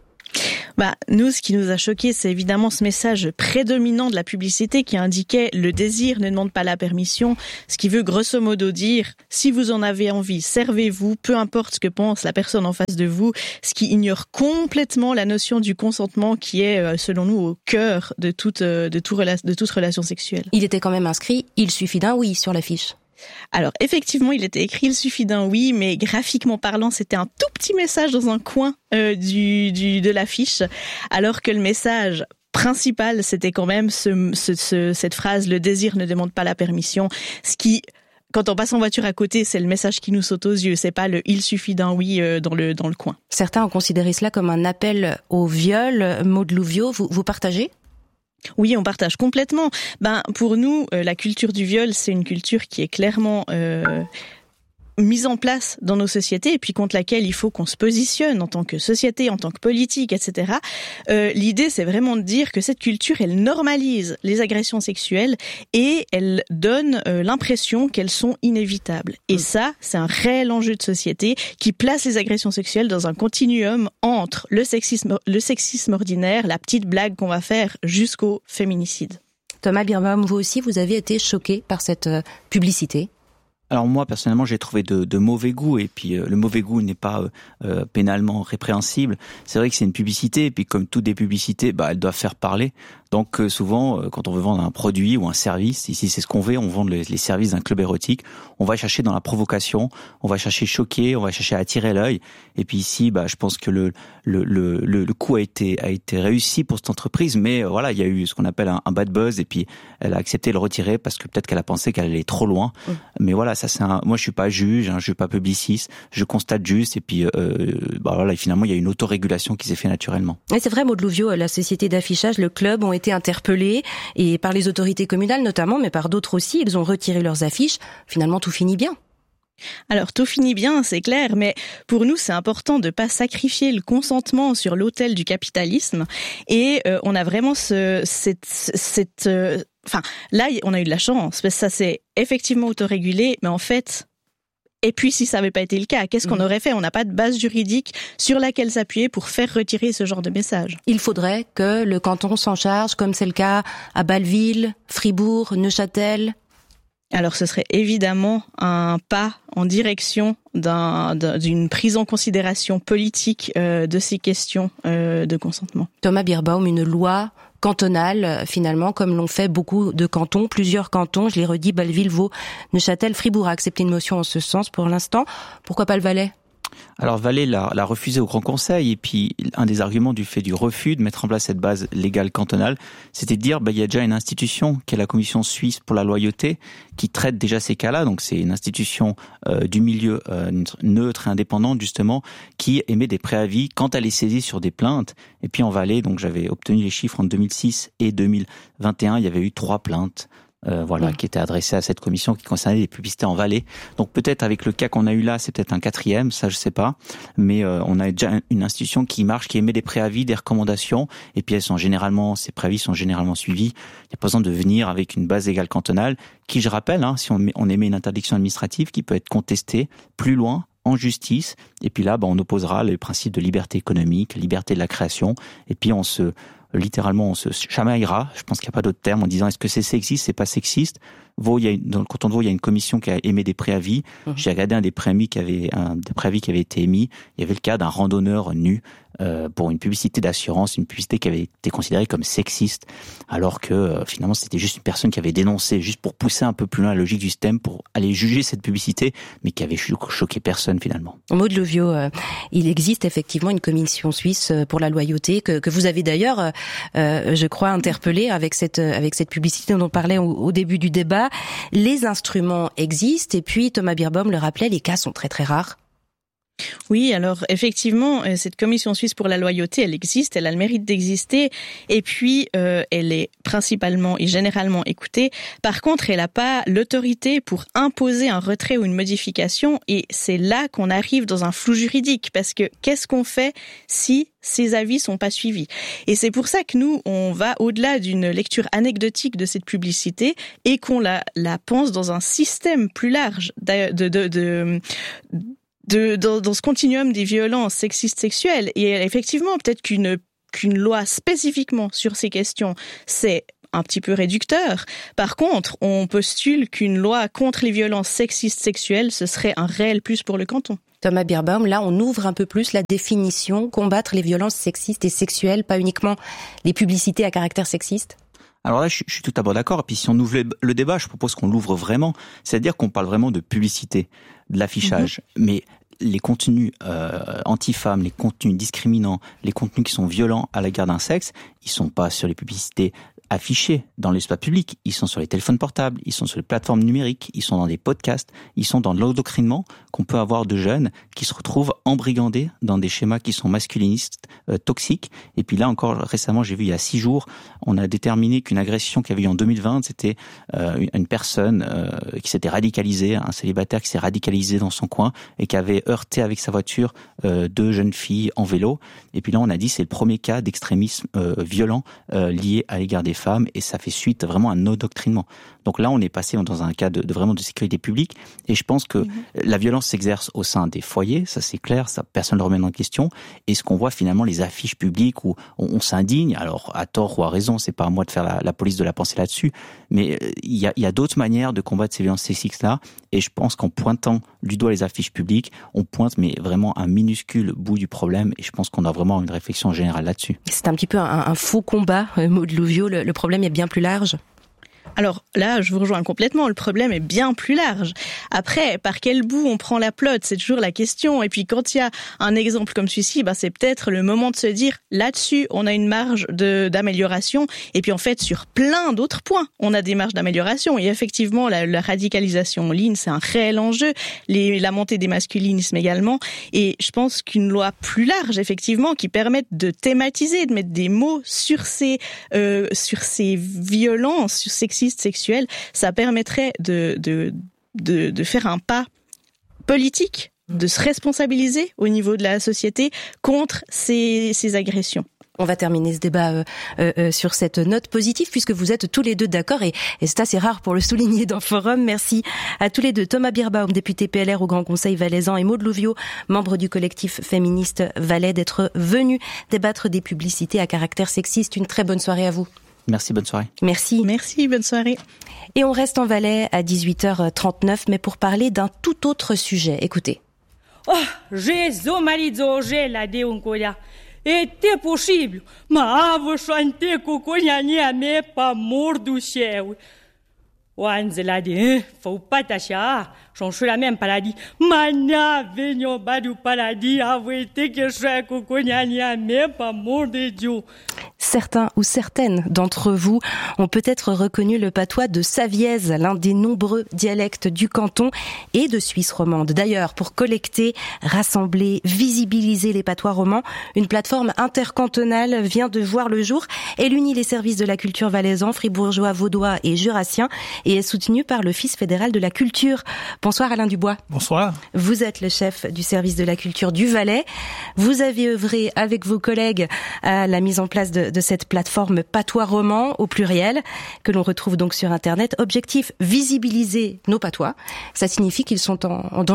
Nous, ce qui nous a choqué, c'est évidemment ce message prédominant de la publicité qui indiquait « le désir ne demande pas la permission », ce qui veut grosso modo dire « si vous en avez envie, servez-vous, peu importe ce que pense la personne en face de vous », ce qui ignore complètement la notion du consentement qui est, selon nous, au cœur de toute relation sexuelle. Il était quand même inscrit « il suffit d'un oui » sur l'affiche. Alors effectivement, il était écrit « il suffit d'un oui », mais graphiquement parlant, c'était un tout petit message dans un coin de l'affiche, alors que le message principal, c'était quand même cette phrase « le désir ne demande pas la permission », ce qui, quand on passe en voiture à côté, c'est le message qui nous saute aux yeux, c'est pas le « il suffit d'un oui » dans le coin. Certains ont considéré cela comme un appel au viol. Maude Louviot, vous partagez ? Oui, on partage complètement. Pour nous, la culture du viol, c'est une culture qui est clairement mise en place dans nos sociétés et puis contre laquelle il faut qu'on se positionne en tant que société, en tant que politique, etc. L'idée, c'est vraiment de dire que cette culture, elle normalise les agressions sexuelles et elle donne l'impression qu'elles sont inévitables. Et ça, c'est un réel enjeu de société qui place les agressions sexuelles dans un continuum entre le sexisme ordinaire, la petite blague qu'on va faire, jusqu'au féminicide. Thomas Birbaum, vous aussi, vous avez été choqué par cette publicité ? Alors moi, personnellement, j'ai trouvé de mauvais goût, et puis le mauvais goût n'est pas pénalement répréhensible. C'est vrai que c'est une publicité, et puis comme toutes les publicités, elles doivent faire parler. Donc souvent, quand on veut vendre un produit ou un service, ici c'est ce qu'on veut, on vend les services d'un club érotique, on va chercher dans la provocation, on va chercher choquer, on va chercher à attirer l'œil. Et puis ici, je pense que le coup a été réussi pour cette entreprise, mais voilà, il y a eu ce qu'on appelle un bad buzz, et puis elle a accepté de le retirer parce que peut-être qu'elle a pensé qu'elle allait trop loin. Mais voilà, ça moi je suis pas juge, je suis pas publiciste, je constate juste, et puis voilà, et finalement il y a une autorégulation qui s'est fait naturellement. Et c'est vrai, Maude Louviot, la société d'affichage, le club ont été interpellés, et par les autorités communales notamment, mais par d'autres aussi, ils ont retiré leurs affiches. Finalement, tout finit bien. Alors tout finit bien, c'est clair, mais pour nous c'est important de pas sacrifier le consentement sur l'autel du capitalisme, et on a vraiment là on a eu de la chance, parce que ça c'est effectivement autorégulé, mais en fait, et puis si ça n'avait pas été le cas, qu'est-ce qu'on aurait fait ? On n'a pas de base juridique sur laquelle s'appuyer pour faire retirer ce genre de message. Il faudrait que le canton s'en charge, comme c'est le cas à Bâle-Ville, Fribourg, Neuchâtel. Alors ce serait évidemment un pas en direction d'une prise en considération politique de ces questions de consentement. Thomas Birbaum, une loi cantonale, finalement, comme l'ont fait beaucoup de cantons, plusieurs cantons, je l'ai redit, Bâle-Ville, Vaud, Neuchâtel, Fribourg a accepté une motion en ce sens pour l'instant. Pourquoi pas le Valais ? Alors Valais l'a refusé au Grand Conseil, et puis un des arguments du fait du refus de mettre en place cette base légale cantonale, c'était de dire il y a déjà une institution qui est la Commission suisse pour la loyauté qui traite déjà ces cas-là, donc c'est une institution du milieu neutre et indépendante justement qui émet des préavis quand elle est saisie sur des plaintes. Et puis en Valais, donc j'avais obtenu les chiffres en 2006 et 2021, il y avait eu 3 plaintes. Qui était adressé à cette commission qui concernait les publicités en Valais. Donc peut-être avec le cas qu'on a eu là, c'est peut-être un 4e, ça je sais pas. Mais on a déjà une institution qui marche, qui émet des préavis, des recommandations, et puis ces préavis sont généralement suivis. Il n'y a pas besoin de venir avec une base légale cantonale, qui, je rappelle, si on émet une interdiction administrative qui peut être contestée plus loin en justice. Et puis là, on opposera le principe de liberté économique, liberté de la création, et puis on se chamaillera, je pense qu'il n'y a pas d'autre terme, en disant est-ce que c'est sexiste, c'est pas sexiste. Dans le canton de Vaud, il y a une commission qui a émis des préavis. J'ai regardé un des préavis qui avait été émis. Il y avait le cas d'un randonneur nu pour une publicité d'assurance, une publicité qui avait été considérée comme sexiste, alors que finalement c'était juste une personne qui avait dénoncé, juste pour pousser un peu plus loin la logique du système, pour aller juger cette publicité, mais qui avait choqué personne finalement. Maud Louvio, il existe effectivement une commission suisse pour la loyauté que vous avez d'ailleurs, je crois, interpellée avec cette publicité dont on parlait au début du débat. Les instruments existent et puis Thomas Birbaum le rappelait, les cas sont très très rares. Oui, alors effectivement, cette commission suisse pour la loyauté, elle existe, elle a le mérite d'exister, et puis elle est principalement et généralement écoutée. Par contre, elle n'a pas l'autorité pour imposer un retrait ou une modification, et c'est là qu'on arrive dans un flou juridique, parce que qu'est-ce qu'on fait si ces avis sont pas suivis? Et c'est pour ça que nous, on va au-delà d'une lecture anecdotique de cette publicité et qu'on la pense dans un système plus large dans ce continuum des violences sexistes sexuelles. Et effectivement, peut-être qu'une loi spécifiquement sur ces questions, c'est un petit peu réducteur. Par contre, on postule qu'une loi contre les violences sexistes sexuelles, ce serait un réel plus pour le canton. Thomas Birbaum, là, on ouvre un peu plus la définition, combattre les violences sexistes et sexuelles, pas uniquement les publicités à caractère sexiste. Alors là, je suis tout à fait d'accord. Et puis si on ouvre le débat, je propose qu'on l'ouvre vraiment. C'est-à-dire qu'on parle vraiment de publicité, de l'affichage. Mais les contenus anti-femmes, les contenus discriminants, les contenus qui sont violents à l'égard d'un sexe, ils sont pas sur les publicités affichés dans l'espace public, ils sont sur les téléphones portables, ils sont sur les plateformes numériques, ils sont dans des podcasts, ils sont dans l'endoctrinement qu'on peut avoir de jeunes qui se retrouvent embrigandés dans des schémas qui sont masculinistes, toxiques. Et puis là encore, récemment, j'ai vu il y a 6 jours, on a déterminé qu'une agression qu'il y avait eu en 2020, c'était une personne qui s'était radicalisée, un célibataire qui s'est radicalisé dans son coin et qui avait heurté avec sa voiture 2 jeunes filles en vélo. Et puis là, on a dit c'est le premier cas d'extrémisme violent lié à l'égard des femmes, et ça fait suite vraiment à un endoctrinement. Donc là, on est passé dans un cas de vraiment de sécurité publique, et je pense que la violence s'exerce au sein des foyers, ça c'est clair, ça personne ne le remet en question. Et ce qu'on voit finalement, les affiches publiques où on s'indigne, alors à tort ou à raison, c'est pas à moi de faire la police de la pensée là-dessus, mais il y a d'autres manières de combattre ces violences sexistes-là, et je pense qu'en pointant du doigt les affiches publiques, on pointe mais vraiment un minuscule bout du problème, et je pense qu'on a vraiment une réflexion générale là-dessus. C'est un petit peu un faux combat, Maud Louvio, le problème est bien plus large. Alors là, je vous rejoins complètement, le problème est bien plus large. Après, par quel bout on prend la pelote, c'est toujours la question. Et puis quand il y a un exemple comme celui-ci, c'est peut-être le moment de se dire, là-dessus, on a une marge d'amélioration. Et puis en fait, sur plein d'autres points, on a des marges d'amélioration. Et effectivement, la radicalisation en ligne, c'est un réel enjeu. La montée des masculinismes également. Et je pense qu'une loi plus large, effectivement, qui permette de thématiser, de mettre des mots sur ces violences, sur sexisme sexuelle, ça permettrait de faire un pas politique, de se responsabiliser au niveau de la société contre ces agressions. On va terminer ce débat sur cette note positive puisque vous êtes tous les deux d'accord et c'est assez rare pour le souligner dans le forum. Merci à tous les deux. Thomas Birbaum, député PLR au Grand Conseil valaisan, et Maud Louvio, membre du collectif féministe Valais, d'être venus débattre des publicités à caractère sexiste. Une très bonne soirée à vous. Merci, bonne soirée. Merci. Merci, bonne soirée. Et on reste en Valais à 18h39, mais pour parler d'un tout autre sujet. Écoutez. Oh, Jésus Marie la de uncoia. Était possible. Ma avă șante cu conia mea pa mor du céu. Oanzela de, faut pas așa, și la même paradis. Mana venio badu paradis, avouete que je cu conia mea pa mor de Dieu. Certains ou certaines d'entre vous ont peut-être reconnu le patois de Savièse, l'un des nombreux dialectes du canton et de Suisse romande. D'ailleurs, pour collecter, rassembler, visibiliser les patois romans, une plateforme intercantonale vient de voir le jour. Elle unit les services de la culture valaisan, fribourgeois, vaudois et jurassien et est soutenue par l'Office fédéral de la culture. Bonsoir Alain Dubois. Bonsoir. Vous êtes le chef du service de la culture du Valais. Vous avez œuvré avec vos collègues à la mise en place de cette plateforme patois roman au pluriel que l'on retrouve donc sur Internet. Objectif, visibiliser nos patois. Ça signifie qu'ils sont en danger de mort ?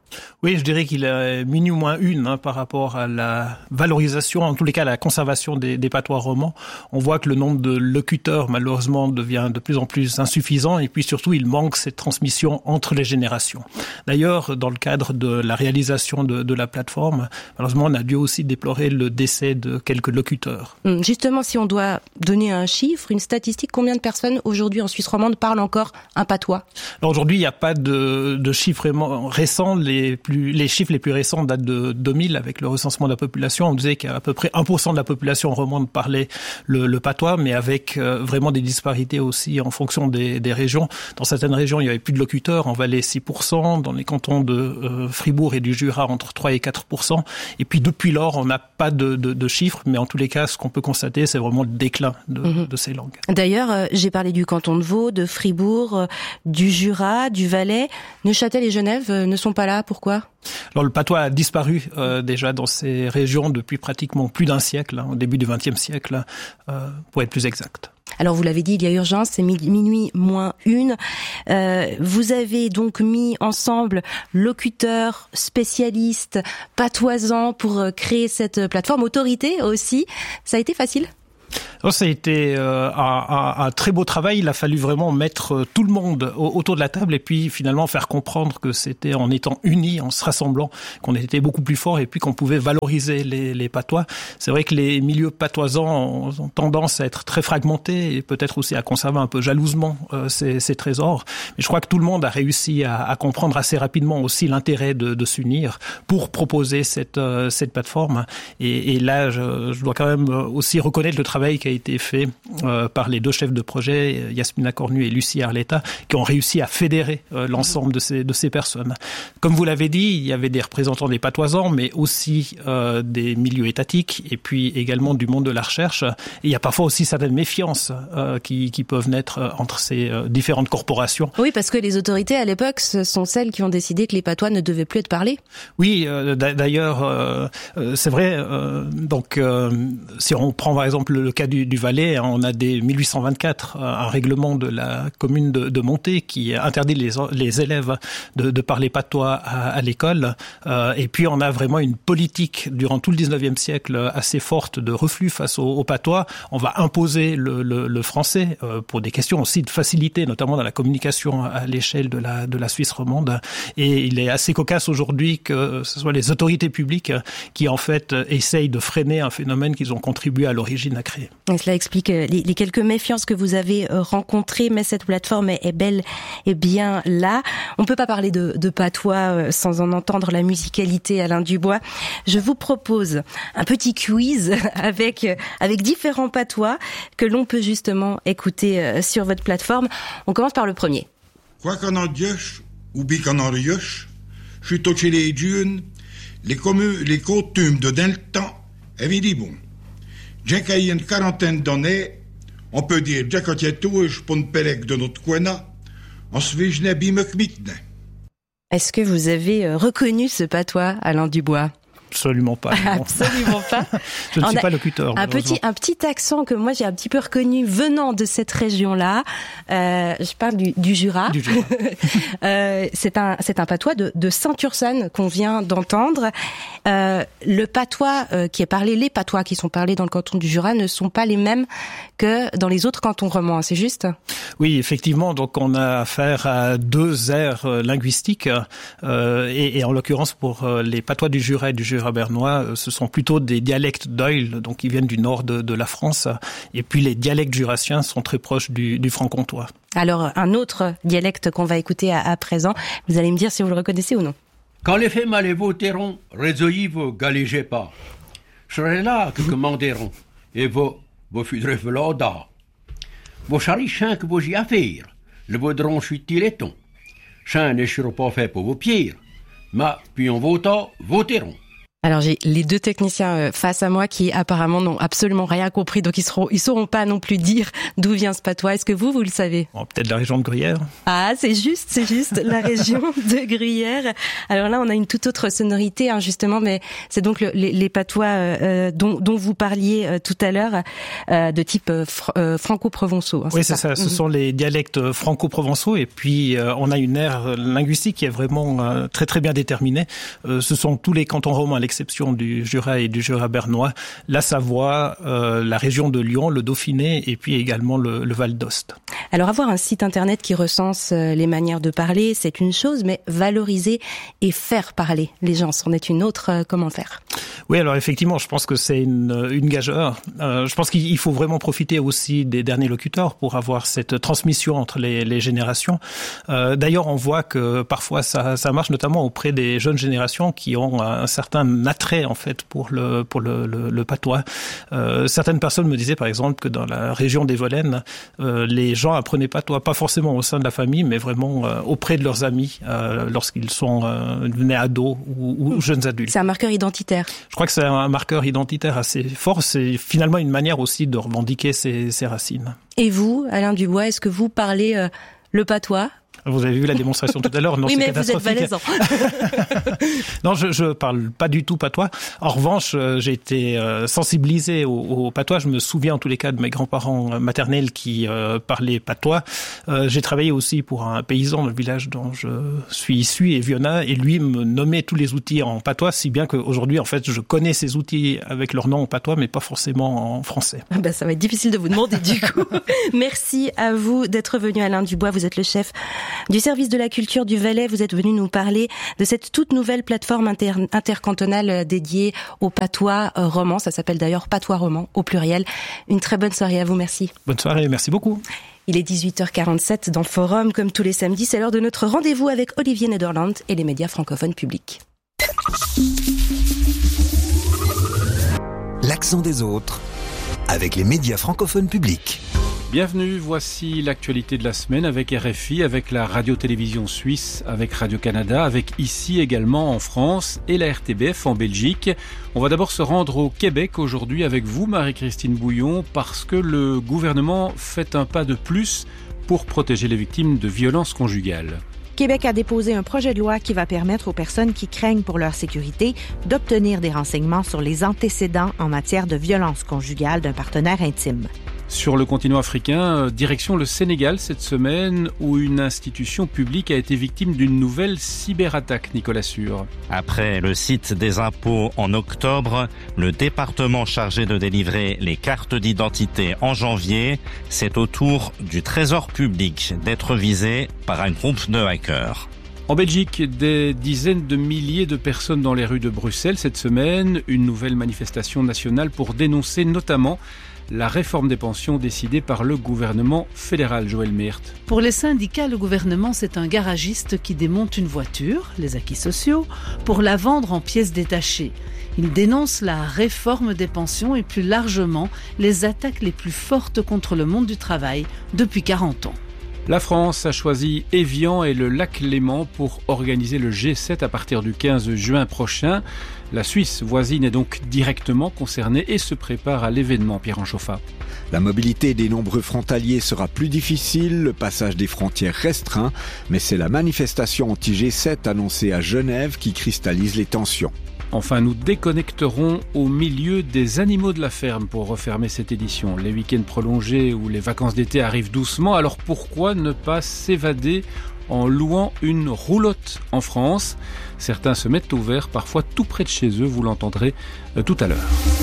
Oui, je dirais qu'il est minuit moins une par rapport à la valorisation, en tous les cas la conservation des patois romans. On voit que le nombre de locuteurs, malheureusement, devient de plus en plus insuffisant et puis surtout, il manque cette transmission entre les générations. D'ailleurs, dans le cadre de la réalisation de la plateforme, malheureusement, on a dû aussi déplorer le décès de quelques locuteurs. Justement, si on doit donner un chiffre, une statistique, combien de personnes aujourd'hui en Suisse romande parlent encore un patois? Alors aujourd'hui, il n'y a pas de chiffres récents. Les chiffres les plus récents datent de 2000 avec le recensement de la population. On disait qu'à peu près 1% de la population romande parlait le patois, mais avec vraiment des disparités aussi en fonction des régions. Dans certaines régions, il n'y avait plus de locuteurs. En Valais, 6%. Dans les cantons de Fribourg et du Jura, entre 3 et 4%. Et puis depuis lors, on n'a pas de chiffres, mais en tous les cas, ce qu'on peut constater, c'est vraiment le déclin de ces langues. D'ailleurs, j'ai parlé du canton de Vaud, de Fribourg, du Jura, du Valais. Neuchâtel et Genève ne sont pas là. Pourquoi? Alors le patois a disparu déjà dans ces régions depuis pratiquement plus d'un siècle, au début du XXe siècle, pour être plus exact. Alors vous l'avez dit, il y a urgence, c'est minuit moins une. Vous avez donc mis ensemble locuteurs, spécialistes, patoisans pour créer cette plateforme, autorité aussi. Ça a été facile ? Alors, ça a été un très beau travail. Il a fallu vraiment mettre tout le monde autour de la table et puis finalement faire comprendre que c'était en étant unis, en se rassemblant, qu'on était beaucoup plus fort et puis qu'on pouvait valoriser les patois. C'est vrai que les milieux patoisans ont tendance à être très fragmentés et peut-être aussi à conserver un peu jalousement ces trésors. Mais je crois que tout le monde a réussi à comprendre assez rapidement aussi l'intérêt de s'unir pour proposer cette plateforme. Et là, je dois quand même aussi reconnaître le travail qui a été fait par les deux chefs de projet, Yasmina Cornu et Lucie Arletta, qui ont réussi à fédérer l'ensemble de ces personnes. Comme vous l'avez dit, il y avait des représentants des patoisans, mais aussi des milieux étatiques et puis également du monde de la recherche. Et il y a parfois aussi certaines méfiances qui peuvent naître entre ces différentes corporations. Oui, parce que les autorités à l'époque, ce sont celles qui ont décidé que les patois ne devaient plus être parlés. Oui, d'ailleurs, c'est vrai. Donc, si on prend par exemple le cas du Valais, on a dès 1824 un règlement de la commune de Monté qui interdit les élèves de parler patois à l'école. Et puis on a vraiment une politique durant tout le 19e siècle assez forte de reflux face au patois. On va imposer le français pour des questions aussi de facilité, notamment dans la communication à l'échelle de la Suisse romande. Et il est assez cocasse aujourd'hui que ce soit les autorités publiques qui en fait essayent de freiner un phénomène qu'ils ont contribué à l'origine à créer. Et cela explique les quelques méfiances que vous avez rencontrées, mais cette plateforme est bel et bien là. On peut pas parler de patois sans en entendre la musicalité. Alain Dubois, je vous propose un petit quiz avec différents patois que l'on peut justement écouter sur votre plateforme. On commence par le premier. Quoi qu'on en dioche, ou bien qu'on en rioche, je suis touché les dunes, les coutumes de dans le temps, avaient dit bon. J'ai qu'il y a une quarantaine d'années, on peut dire j'ai quand il y a tout, je prends une pelec de notre coin, on se fait je bime mitne. Est-ce que vous avez reconnu ce patois, Alain Dubois? Absolument pas. Absolument pas. Je ne suis pas locuteur. Un petit accent que moi j'ai un petit peu reconnu venant de cette région-là. Je parle du Jura. Du Jura. C'est un patois de Saint-Ursanne qu'on vient d'entendre. Le patois qui est parlé, les patois qui sont parlés dans le canton du Jura ne sont pas les mêmes que dans les autres cantons romans. C'est juste? Oui, effectivement. Donc on a affaire à deux aires linguistiques et en l'occurrence pour les patois du Jura et du Jura bernois, ce sont plutôt des dialectes d'Oil, donc qui viennent du nord de la France. Et puis les dialectes jurassiens sont très proches du franc-comtois. Alors un autre dialecte qu'on va écouter à présent, vous allez me dire si vous le reconnaissez ou non. Quand les faits mal voteront, résoyez-vous, galégez pas. Je serai là que commanderont, et vous fudrez velada. Vos charichins que vous y affaires, le vaudron chutileton. Chien ne sera pas fait pour vos pierres, mais puis on vota, voteront. Alors j'ai les deux techniciens face à moi qui apparemment n'ont absolument rien compris, donc ils sauront pas non plus dire d'où vient ce patois. Est-ce que vous le savez? Peut-être la région de Gruyère. Ah, c'est juste la région de Gruyère. Alors là, on a une toute autre sonorité, justement, mais c'est donc les patois dont vous parliez tout à l'heure, de type franco-provençaux. Oui, c'est ça. Ce sont les dialectes franco-provençaux, et puis on a une aire linguistique qui est vraiment très très bien déterminée. Ce sont tous les cantons romans, à l'exception du Jura et du Jura bernois, la Savoie, la région de Lyon, le Dauphiné et puis également le Val d'Ost. Alors avoir un site internet qui recense les manières de parler, c'est une chose, mais valoriser et faire parler les gens, c'en est une autre. Comment faire? Oui, alors effectivement, je pense que c'est une gageure. Je pense qu'il faut vraiment profiter aussi des derniers locuteurs pour avoir cette transmission entre les générations. D'ailleurs, on voit que parfois ça marche, notamment auprès des jeunes générations qui ont un certain attrait en fait pour le patois. Certaines personnes me disaient par exemple que dans la région des Volaines, les gens apprenaient patois, pas forcément au sein de la famille, mais vraiment auprès de leurs amis lorsqu'ils sont nés ados ou jeunes adultes. C'est un marqueur identitaire. Je crois que c'est un marqueur identitaire assez fort. C'est finalement une manière aussi de revendiquer ses racines. Et vous, Alain Dubois, est-ce que vous parlez le patois? Vous avez vu la démonstration tout à l'heure. Non, oui, c'est mais vous êtes valaisan. Non, je parle pas du tout patois. En revanche, j'ai été sensibilisé au patois. Je me souviens en tous les cas de mes grands-parents maternels qui parlaient patois. J'ai travaillé aussi pour un paysan dans le village dont je suis issu, Eviona, et lui me nommait tous les outils en patois, si bien qu'aujourd'hui, en fait, je connais ces outils avec leur nom en patois, mais pas forcément en français. Ça va être difficile de vous demander du coup. Merci à vous d'être venu, Alain Dubois. Vous êtes le chef du service de la culture du Valais. Vous êtes venu nous parler de cette toute nouvelle plateforme intercantonale dédiée au patois roman. Ça s'appelle d'ailleurs patois roman au pluriel. Une très bonne soirée à vous. Merci. Bonne soirée, merci beaucoup. Il est 18h47 dans Forum. Comme tous les samedis, c'est l'heure de notre rendez-vous avec Olivier Nederland et les médias francophones publics. L'accent des autres avec les médias francophones publics. Bienvenue, voici l'actualité de la semaine avec RFI, avec la radio-télévision suisse, avec Radio-Canada, avec ici également en France et la RTBF en Belgique. On va d'abord se rendre au Québec aujourd'hui avec vous, Marie-Christine Bouillon, parce que le gouvernement fait un pas de plus pour protéger les victimes de violences conjugales. Québec a déposé un projet de loi qui va permettre aux personnes qui craignent pour leur sécurité d'obtenir des renseignements sur les antécédents en matière de violence conjugale d'un partenaire intime. Sur le continent africain, direction le Sénégal cette semaine, où une institution publique a été victime d'une nouvelle cyberattaque, Nicolas Sûr. Après le site des impôts en octobre, le département chargé de délivrer les cartes d'identité en janvier, c'est au tour du Trésor public d'être visé par un groupe de hackers. En Belgique, des dizaines de milliers de personnes dans les rues de Bruxelles cette semaine, une nouvelle manifestation nationale pour dénoncer notamment la réforme des pensions décidée par le gouvernement fédéral. Joël Meert. Pour les syndicats, le gouvernement, c'est un garagiste qui démonte une voiture, les acquis sociaux, pour la vendre en pièces détachées. Ils dénoncent la réforme des pensions et plus largement les attaques les plus fortes contre le monde du travail depuis 40 ans. La France a choisi Évian et le lac Léman pour organiser le G7 à partir du 15 juin prochain. La Suisse voisine est donc directement concernée et se prépare à l'événement. Pierre Anchoffa. La mobilité des nombreux frontaliers sera plus difficile, le passage des frontières restreint, mais c'est la manifestation anti-G7 annoncée à Genève qui cristallise les tensions. Enfin, nous déconnecterons au milieu des animaux de la ferme pour refermer cette édition. Les week-ends prolongés ou les vacances d'été arrivent doucement, alors pourquoi ne pas s'évader en louant une roulotte en France? Certains se mettent au vert, parfois tout près de chez eux, vous l'entendrez tout à l'heure.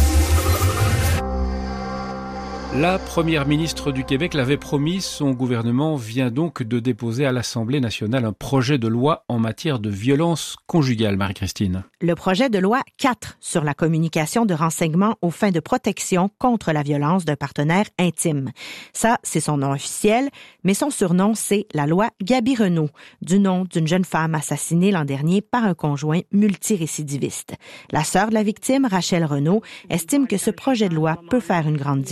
La première ministre du Québec l'avait promis, son gouvernement vient donc de déposer à l'Assemblée nationale un projet de loi en matière de violence conjugale. Marie-Christine. Le projet de loi 4 sur la communication de renseignements aux fins de protection contre la violence d'un partenaire intime. Ça, c'est son nom officiel, mais son surnom, c'est la loi Gaby Renault, du nom d'une jeune femme assassinée l'an dernier par un conjoint multirécidiviste. La sœur de la victime, Rachel Renault, estime que ce projet de loi peut faire une grande différence.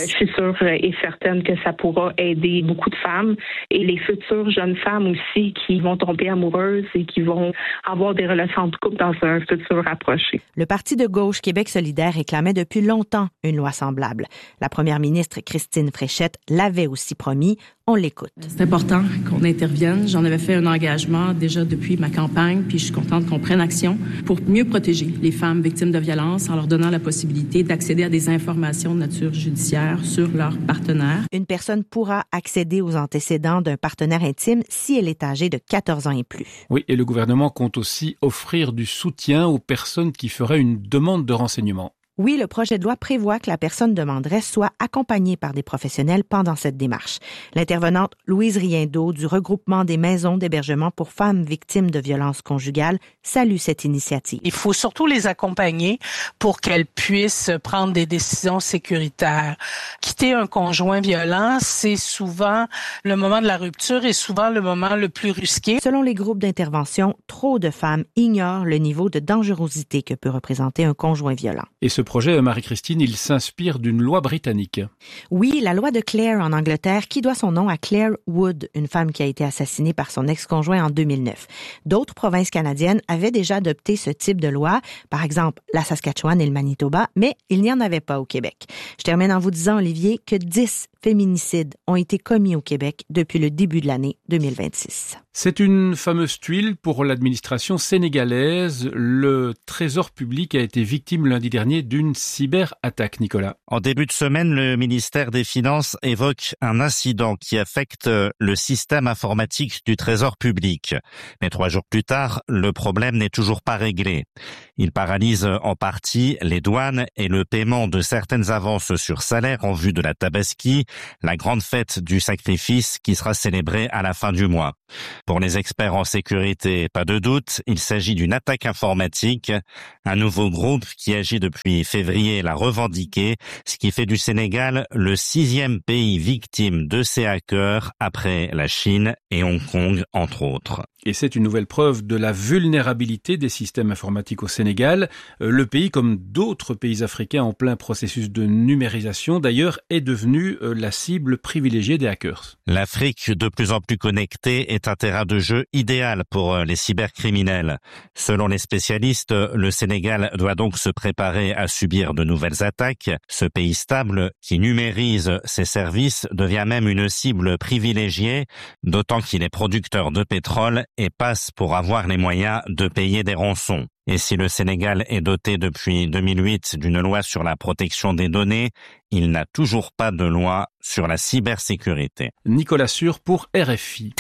Je suis sûre et certaine que ça pourra aider beaucoup de femmes et les futures jeunes femmes aussi qui vont tomber amoureuses et qui vont avoir des relations de couple dans un futur rapproché. Le Parti de gauche Québec solidaire réclamait depuis longtemps une loi semblable. La première ministre Christine Fréchette l'avait aussi promis. On l'écoute. C'est important qu'on intervienne. J'en avais fait un engagement déjà depuis ma campagne, puis je suis contente qu'on prenne action pour mieux protéger les femmes victimes de violences en leur donnant la possibilité d'accéder à des informations de nature judiciaire sur leur partenaire. Une personne pourra accéder aux antécédents d'un partenaire intime si elle est âgée de 14 ans et plus. Oui, et le gouvernement compte aussi offrir du soutien aux personnes qui feraient une demande de renseignement. Oui, le projet de loi prévoit que la personne demanderesse soit accompagnée par des professionnels pendant cette démarche. L'intervenante Louise Riendeau du regroupement des maisons d'hébergement pour femmes victimes de violences conjugales salue cette initiative. Il faut surtout les accompagner pour qu'elles puissent prendre des décisions sécuritaires. Quitter un conjoint violent, c'est souvent le moment de la rupture et souvent le moment le plus risqué. Selon les groupes d'intervention, trop de femmes ignorent le niveau de dangerosité que peut représenter un conjoint violent. Et ce projet, Marie-Christine, il s'inspire d'une loi britannique. Oui, la loi de Clare en Angleterre qui doit son nom à Claire Wood, une femme qui a été assassinée par son ex-conjoint en 2009. D'autres provinces canadiennes avaient déjà adopté ce type de loi, par exemple la Saskatchewan et le Manitoba, mais il n'y en avait pas au Québec. Je termine en vous disant, Olivier, que 10 féminicides ont été commis au Québec depuis le début de l'année 2026. C'est une fameuse tuile pour l'administration sénégalaise. Le Trésor public a été victime lundi dernier d'une cyberattaque, Nicolas. En début de semaine, le ministère des Finances évoque un incident qui affecte le système informatique du Trésor public. Mais 3 jours plus tard, le problème n'est toujours pas réglé. Il paralyse en partie les douanes et le paiement de certaines avances sur salaire en vue de la Tabaski, la grande fête du sacrifice qui sera célébrée à la fin du mois. Pour les experts en sécurité, pas de doute, il s'agit d'une attaque informatique. Un nouveau groupe qui agit depuis février l'a revendiqué, ce qui fait du Sénégal le 6e pays victime de ces hackers après la Chine et Hong Kong, entre autres. Et c'est une nouvelle preuve de la vulnérabilité des systèmes informatiques au Sénégal. Le pays, comme d'autres pays africains en plein processus de numérisation, d'ailleurs, est devenu la cible privilégiée des hackers. L'Afrique, de plus en plus connectée, est un terrain de jeu idéal pour les cybercriminels. Selon les spécialistes, le Sénégal doit donc se préparer à subir de nouvelles attaques. Ce pays stable, qui numérise ses services, devient même une cible privilégiée, d'autant qu'il est producteur de pétrole et passe pour avoir les moyens de payer des rançons. Et si le Sénégal est doté depuis 2008 d'une loi sur la protection des données, il n'a toujours pas de loi sur la cybersécurité. Nicolas Sûr pour RFI.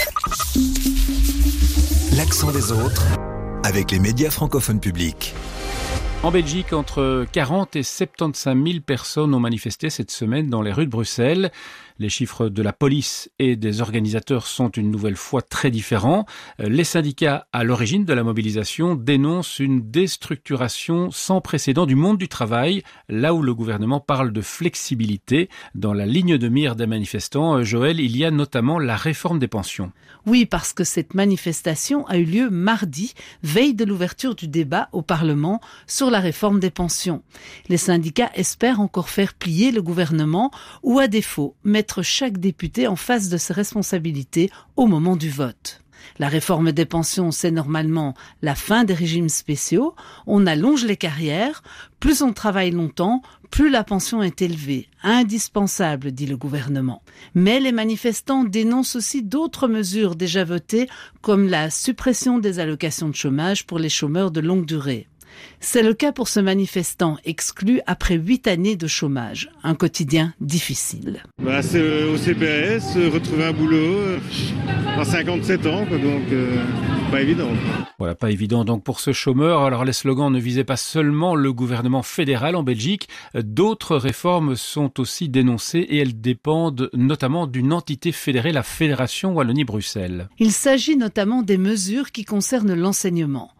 L'accent des autres avec les médias francophones publics. En Belgique, entre 40 et 75 000 personnes ont manifesté cette semaine dans les rues de Bruxelles. Les chiffres de la police et des organisateurs sont une nouvelle fois très différents. Les syndicats à l'origine de la mobilisation dénoncent une déstructuration sans précédent du monde du travail, là où le gouvernement parle de flexibilité. Dans la ligne de mire des manifestants, Joël, il y a notamment la réforme des pensions. Oui, parce que cette manifestation a eu lieu mardi, veille de l'ouverture du débat au Parlement sur la réforme des pensions. Les syndicats espèrent encore faire plier le gouvernement ou, à défaut, mettre chaque député en face de ses responsabilités au moment du vote. La réforme des pensions, c'est normalement la fin des régimes spéciaux. On allonge les carrières. Plus on travaille longtemps, plus la pension est élevée. Indispensable, dit le gouvernement. Mais les manifestants dénoncent aussi d'autres mesures déjà votées, comme la suppression des allocations de chômage pour les chômeurs de longue durée. C'est le cas pour ce manifestant exclu après 8 années de chômage. Un quotidien difficile. C'est au CPS, retrouver un boulot à 57 ans, donc pas évident. Voilà, pas évident donc pour ce chômeur. Alors les slogans ne visaient pas seulement le gouvernement fédéral en Belgique. D'autres réformes sont aussi dénoncées et elles dépendent notamment d'une entité fédérée, la Fédération Wallonie-Bruxelles. Il s'agit notamment des mesures qui concernent l'enseignement.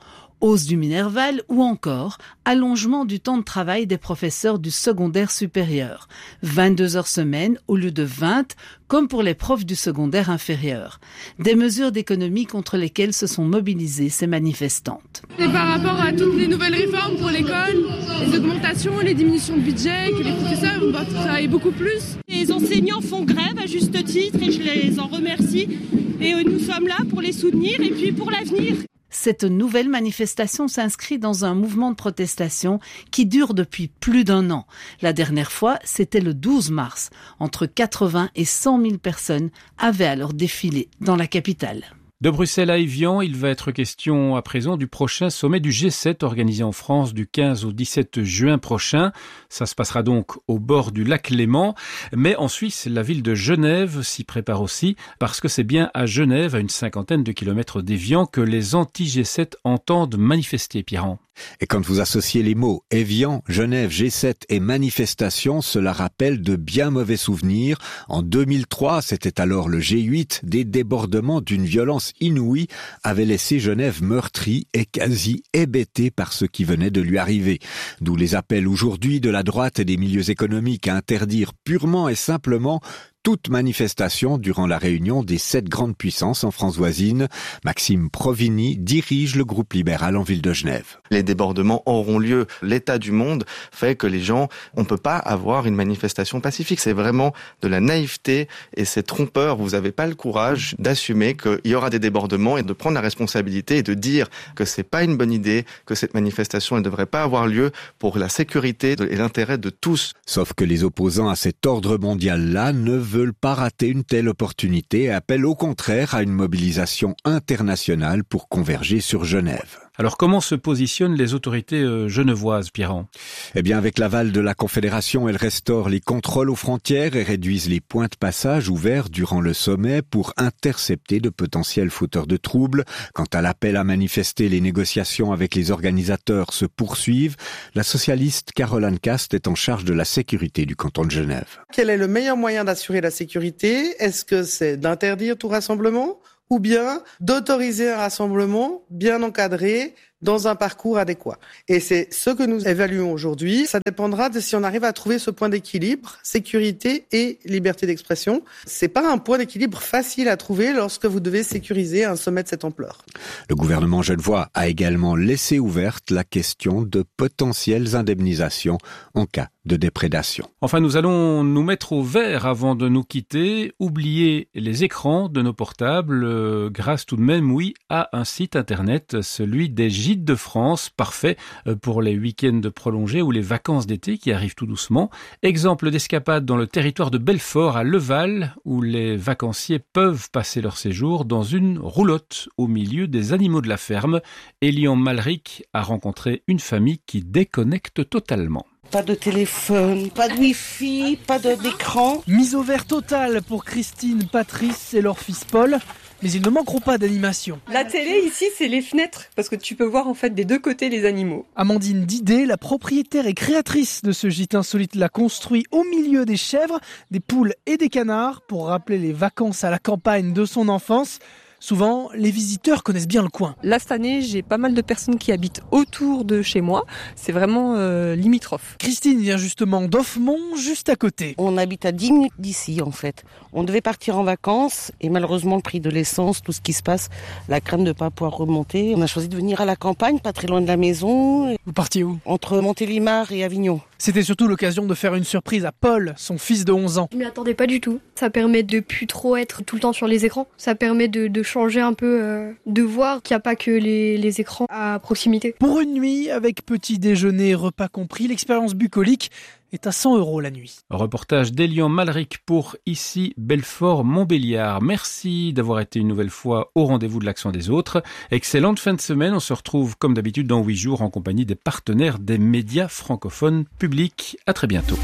hausse du Minerval ou encore allongement du temps de travail des professeurs du secondaire supérieur. 22 heures semaine au lieu de 20, comme pour les profs du secondaire inférieur. Des mesures d'économie contre lesquelles se sont mobilisées ces manifestantes. Et par rapport à toutes les nouvelles réformes pour l'école, les augmentations, les diminutions de budget, que les professeurs doivent travailler beaucoup plus. Les enseignants font grève à juste titre et je les en remercie. Et nous sommes là pour les soutenir et puis pour l'avenir. Cette nouvelle manifestation s'inscrit dans un mouvement de protestation qui dure depuis plus d'1 an. La dernière fois, c'était le 12 mars. Entre 80 et 100 000 personnes avaient alors défilé dans la capitale. De Bruxelles à Évian, il va être question à présent du prochain sommet du G7 organisé en France du 15 au 17 juin prochain. Ça se passera donc au bord du lac Léman. Mais en Suisse, la ville de Genève s'y prépare aussi parce que c'est bien à Genève, à une 50aine de kilomètres d'Évian, que les anti-G7 entendent manifester, Pierran. Et quand vous associez les mots Évian, Genève, G7 et manifestation, cela rappelle de bien mauvais souvenirs. En 2003, c'était alors le G8, des débordements d'une violence inouïe avaient laissé Genève meurtrie et quasi hébétée par ce qui venait de lui arriver. D'où les appels aujourd'hui de la droite et des milieux économiques à interdire purement et simplement toute manifestation durant la réunion des 7 grandes puissances en France voisine. Maxime Provini dirige le groupe libéral en ville de Genève. Les débordements auront lieu. L'état du monde fait que les gens, on peut pas avoir une manifestation pacifique. C'est vraiment de la naïveté et c'est trompeur. Vous n'avez pas le courage d'assumer qu'il y aura des débordements et de prendre la responsabilité et de dire que c'est pas une bonne idée, que cette manifestation ne devrait pas avoir lieu pour la sécurité et l'intérêt de tous. Sauf que les opposants à cet ordre mondial-là ne veulent pas rater une telle opportunité et appellent au contraire à une mobilisation internationale pour converger sur Genève. Alors comment se positionnent les autorités genevoises, Pierran ? Eh bien, avec l'aval de la Confédération, elles restaurent les contrôles aux frontières et réduisent les points de passage ouverts durant le sommet pour intercepter de potentiels fauteurs de troubles. Quant à l'appel à manifester, les négociations avec les organisateurs se poursuivent. La socialiste Caroline Cast est en charge de la sécurité du canton de Genève. Quel est le meilleur moyen d'assurer la sécurité ? Est-ce que c'est d'interdire tout rassemblement ? Ou bien d'autoriser un rassemblement bien encadré dans un parcours adéquat. Et c'est ce que nous évaluons aujourd'hui. Ça dépendra de si on arrive à trouver ce point d'équilibre, sécurité et liberté d'expression. C'est pas un point d'équilibre facile à trouver lorsque vous devez sécuriser un sommet de cette ampleur. Le gouvernement genevois a également laissé ouverte la question de potentielles indemnisations en cas de déprédation. Enfin, nous allons nous mettre au vert avant de nous quitter. Oublier les écrans de nos portables grâce tout de même, oui, à un site internet, celui des Gîtes de France, parfait pour les week-ends prolongés ou les vacances d'été qui arrivent tout doucement. Exemple d'escapade dans le territoire de Belfort à Leval, où les vacanciers peuvent passer leur séjour dans une roulotte au milieu des animaux de la ferme. Elian Malric a rencontré une famille qui déconnecte totalement. Pas de téléphone, pas de wifi, pas d'écran. Mise au vert totale pour Christine, Patrice et leur fils Paul. Mais ils ne manqueront pas d'animation. La télé ici, c'est les fenêtres, parce que tu peux voir en fait des deux côtés les animaux. Amandine Didet, la propriétaire et créatrice de ce gîte insolite, l'a construit au milieu des chèvres, des poules et des canards pour rappeler les vacances à la campagne de son enfance. Souvent, les visiteurs connaissent bien le coin. Là, cette année, j'ai pas mal de personnes qui habitent autour de chez moi. C'est vraiment limitrophe. Christine vient justement d'Offemont, juste à côté. On habite à 10 minutes d'ici, en fait. On devait partir en vacances et malheureusement, le prix de l'essence, tout ce qui se passe, la crainte de ne pas pouvoir remonter. On a choisi de venir à la campagne, pas très loin de la maison. Vous partiez où ? Entre Montélimar et Avignon. C'était surtout l'occasion de faire une surprise à Paul, son fils de 11 ans. Je m'y attendais pas du tout. Ça permet de plus trop être tout le temps sur les écrans. Ça permet de changer un peu, de voir qu'il n'y a pas que les écrans à proximité. Pour une nuit, avec petit déjeuner et repas compris, l'expérience bucolique est à 100 € la nuit. Reportage d'Elian Malric pour ici Belfort-Montbéliard. Merci d'avoir été une nouvelle fois au rendez-vous de l'Accent des autres. Excellente fin de semaine. On se retrouve comme d'habitude dans 8 jours en compagnie des partenaires des médias francophones publics. À très bientôt.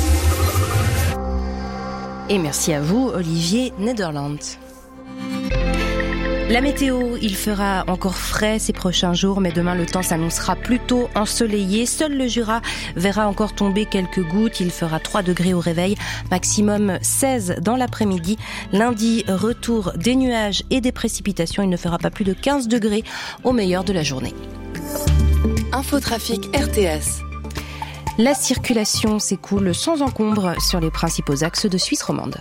Et merci à vous, Olivier Nederland. La météo, il fera encore frais ces prochains jours, mais demain le temps s'annoncera plutôt ensoleillé. Seul le Jura verra encore tomber quelques gouttes. Il fera 3 degrés au réveil, maximum 16 dans l'après-midi. Lundi, retour des nuages et des précipitations. Il ne fera pas plus de 15 degrés au meilleur de la journée. Infotrafic RTS. La circulation s'écoule sans encombre sur les principaux axes de Suisse romande.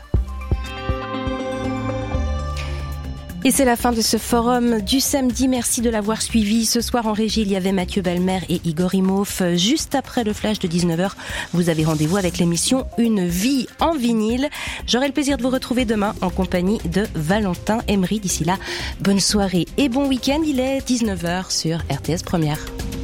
Et c'est la fin de ce forum du samedi. Merci de l'avoir suivi. Ce soir en régie, il y avait Mathieu Belmer et Igor Imhoff. Juste après le flash de 19h, vous avez rendez-vous avec l'émission Une vie en vinyle. J'aurai le plaisir de vous retrouver demain en compagnie de Valentin Emery. D'ici là, bonne soirée et bon week-end. Il est 19h sur RTS Première.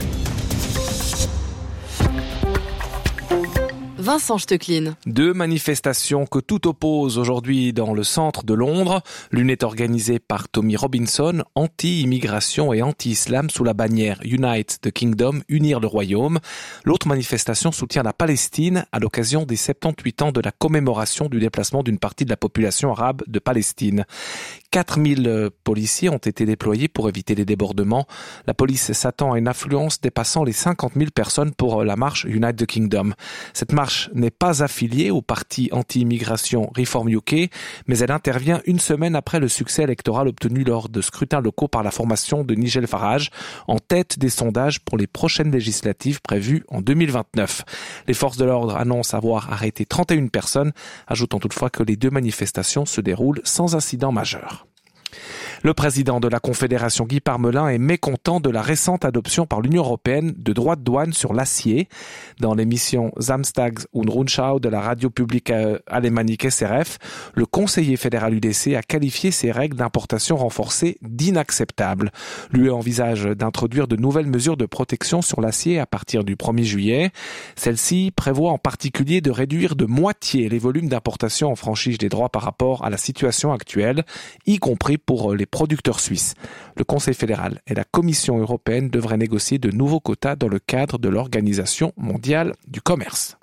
Vincent Stecklin. 2 manifestations que tout oppose aujourd'hui dans le centre de Londres. L'une est organisée par Tommy Robinson, anti-immigration et anti-islam sous la bannière Unite the Kingdom, unir le royaume. L'autre manifestation soutient la Palestine à l'occasion des 78 ans de la commémoration du déplacement d'une partie de la population arabe de Palestine. 4000 policiers ont été déployés pour éviter les débordements. La police s'attend à une affluence dépassant les 50 000 personnes pour la marche Unite the Kingdom. Cette marche n'est pas affiliée au parti anti-immigration Reform UK, mais elle intervient une semaine après le succès électoral obtenu lors de scrutins locaux par la formation de Nigel Farage, en tête des sondages pour les prochaines législatives prévues en 2029. Les forces de l'ordre annoncent avoir arrêté 31 personnes, ajoutant toutefois que les 2 manifestations se déroulent sans incident majeur. Le président de la Confédération, Guy Parmelin, est mécontent de la récente adoption par l'Union européenne de droits de douane sur l'acier. Dans l'émission Samstags und Rundschau de la radio publique alémanique SRF, le conseiller fédéral UDC a qualifié ces règles d'importation renforcées d'inacceptables. L'UE envisage d'introduire de nouvelles mesures de protection sur l'acier à partir du 1er juillet. Celle-ci prévoit en particulier de réduire de moitié les volumes d'importation en franchise des droits par rapport à la situation actuelle, y compris pour les producteurs suisses. Le Conseil fédéral et la Commission européenne devraient négocier de nouveaux quotas dans le cadre de l'Organisation mondiale du commerce.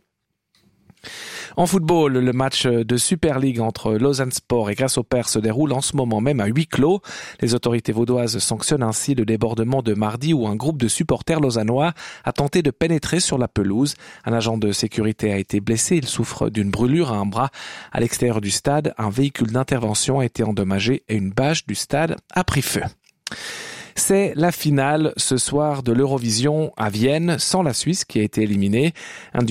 En football, le match de Super League entre Lausanne Sport et Grasshopper se déroule en ce moment même à huis clos. Les autorités vaudoises sanctionnent ainsi le débordement de mardi où un groupe de supporters lausannois a tenté de pénétrer sur la pelouse. Un agent de sécurité a été blessé. Il souffre d'une brûlure à un bras. À l'extérieur du stade, un véhicule d'intervention a été endommagé et une bâche du stade a pris feu. C'est la finale ce soir de l'Eurovision à Vienne, sans la Suisse qui a été éliminée. Un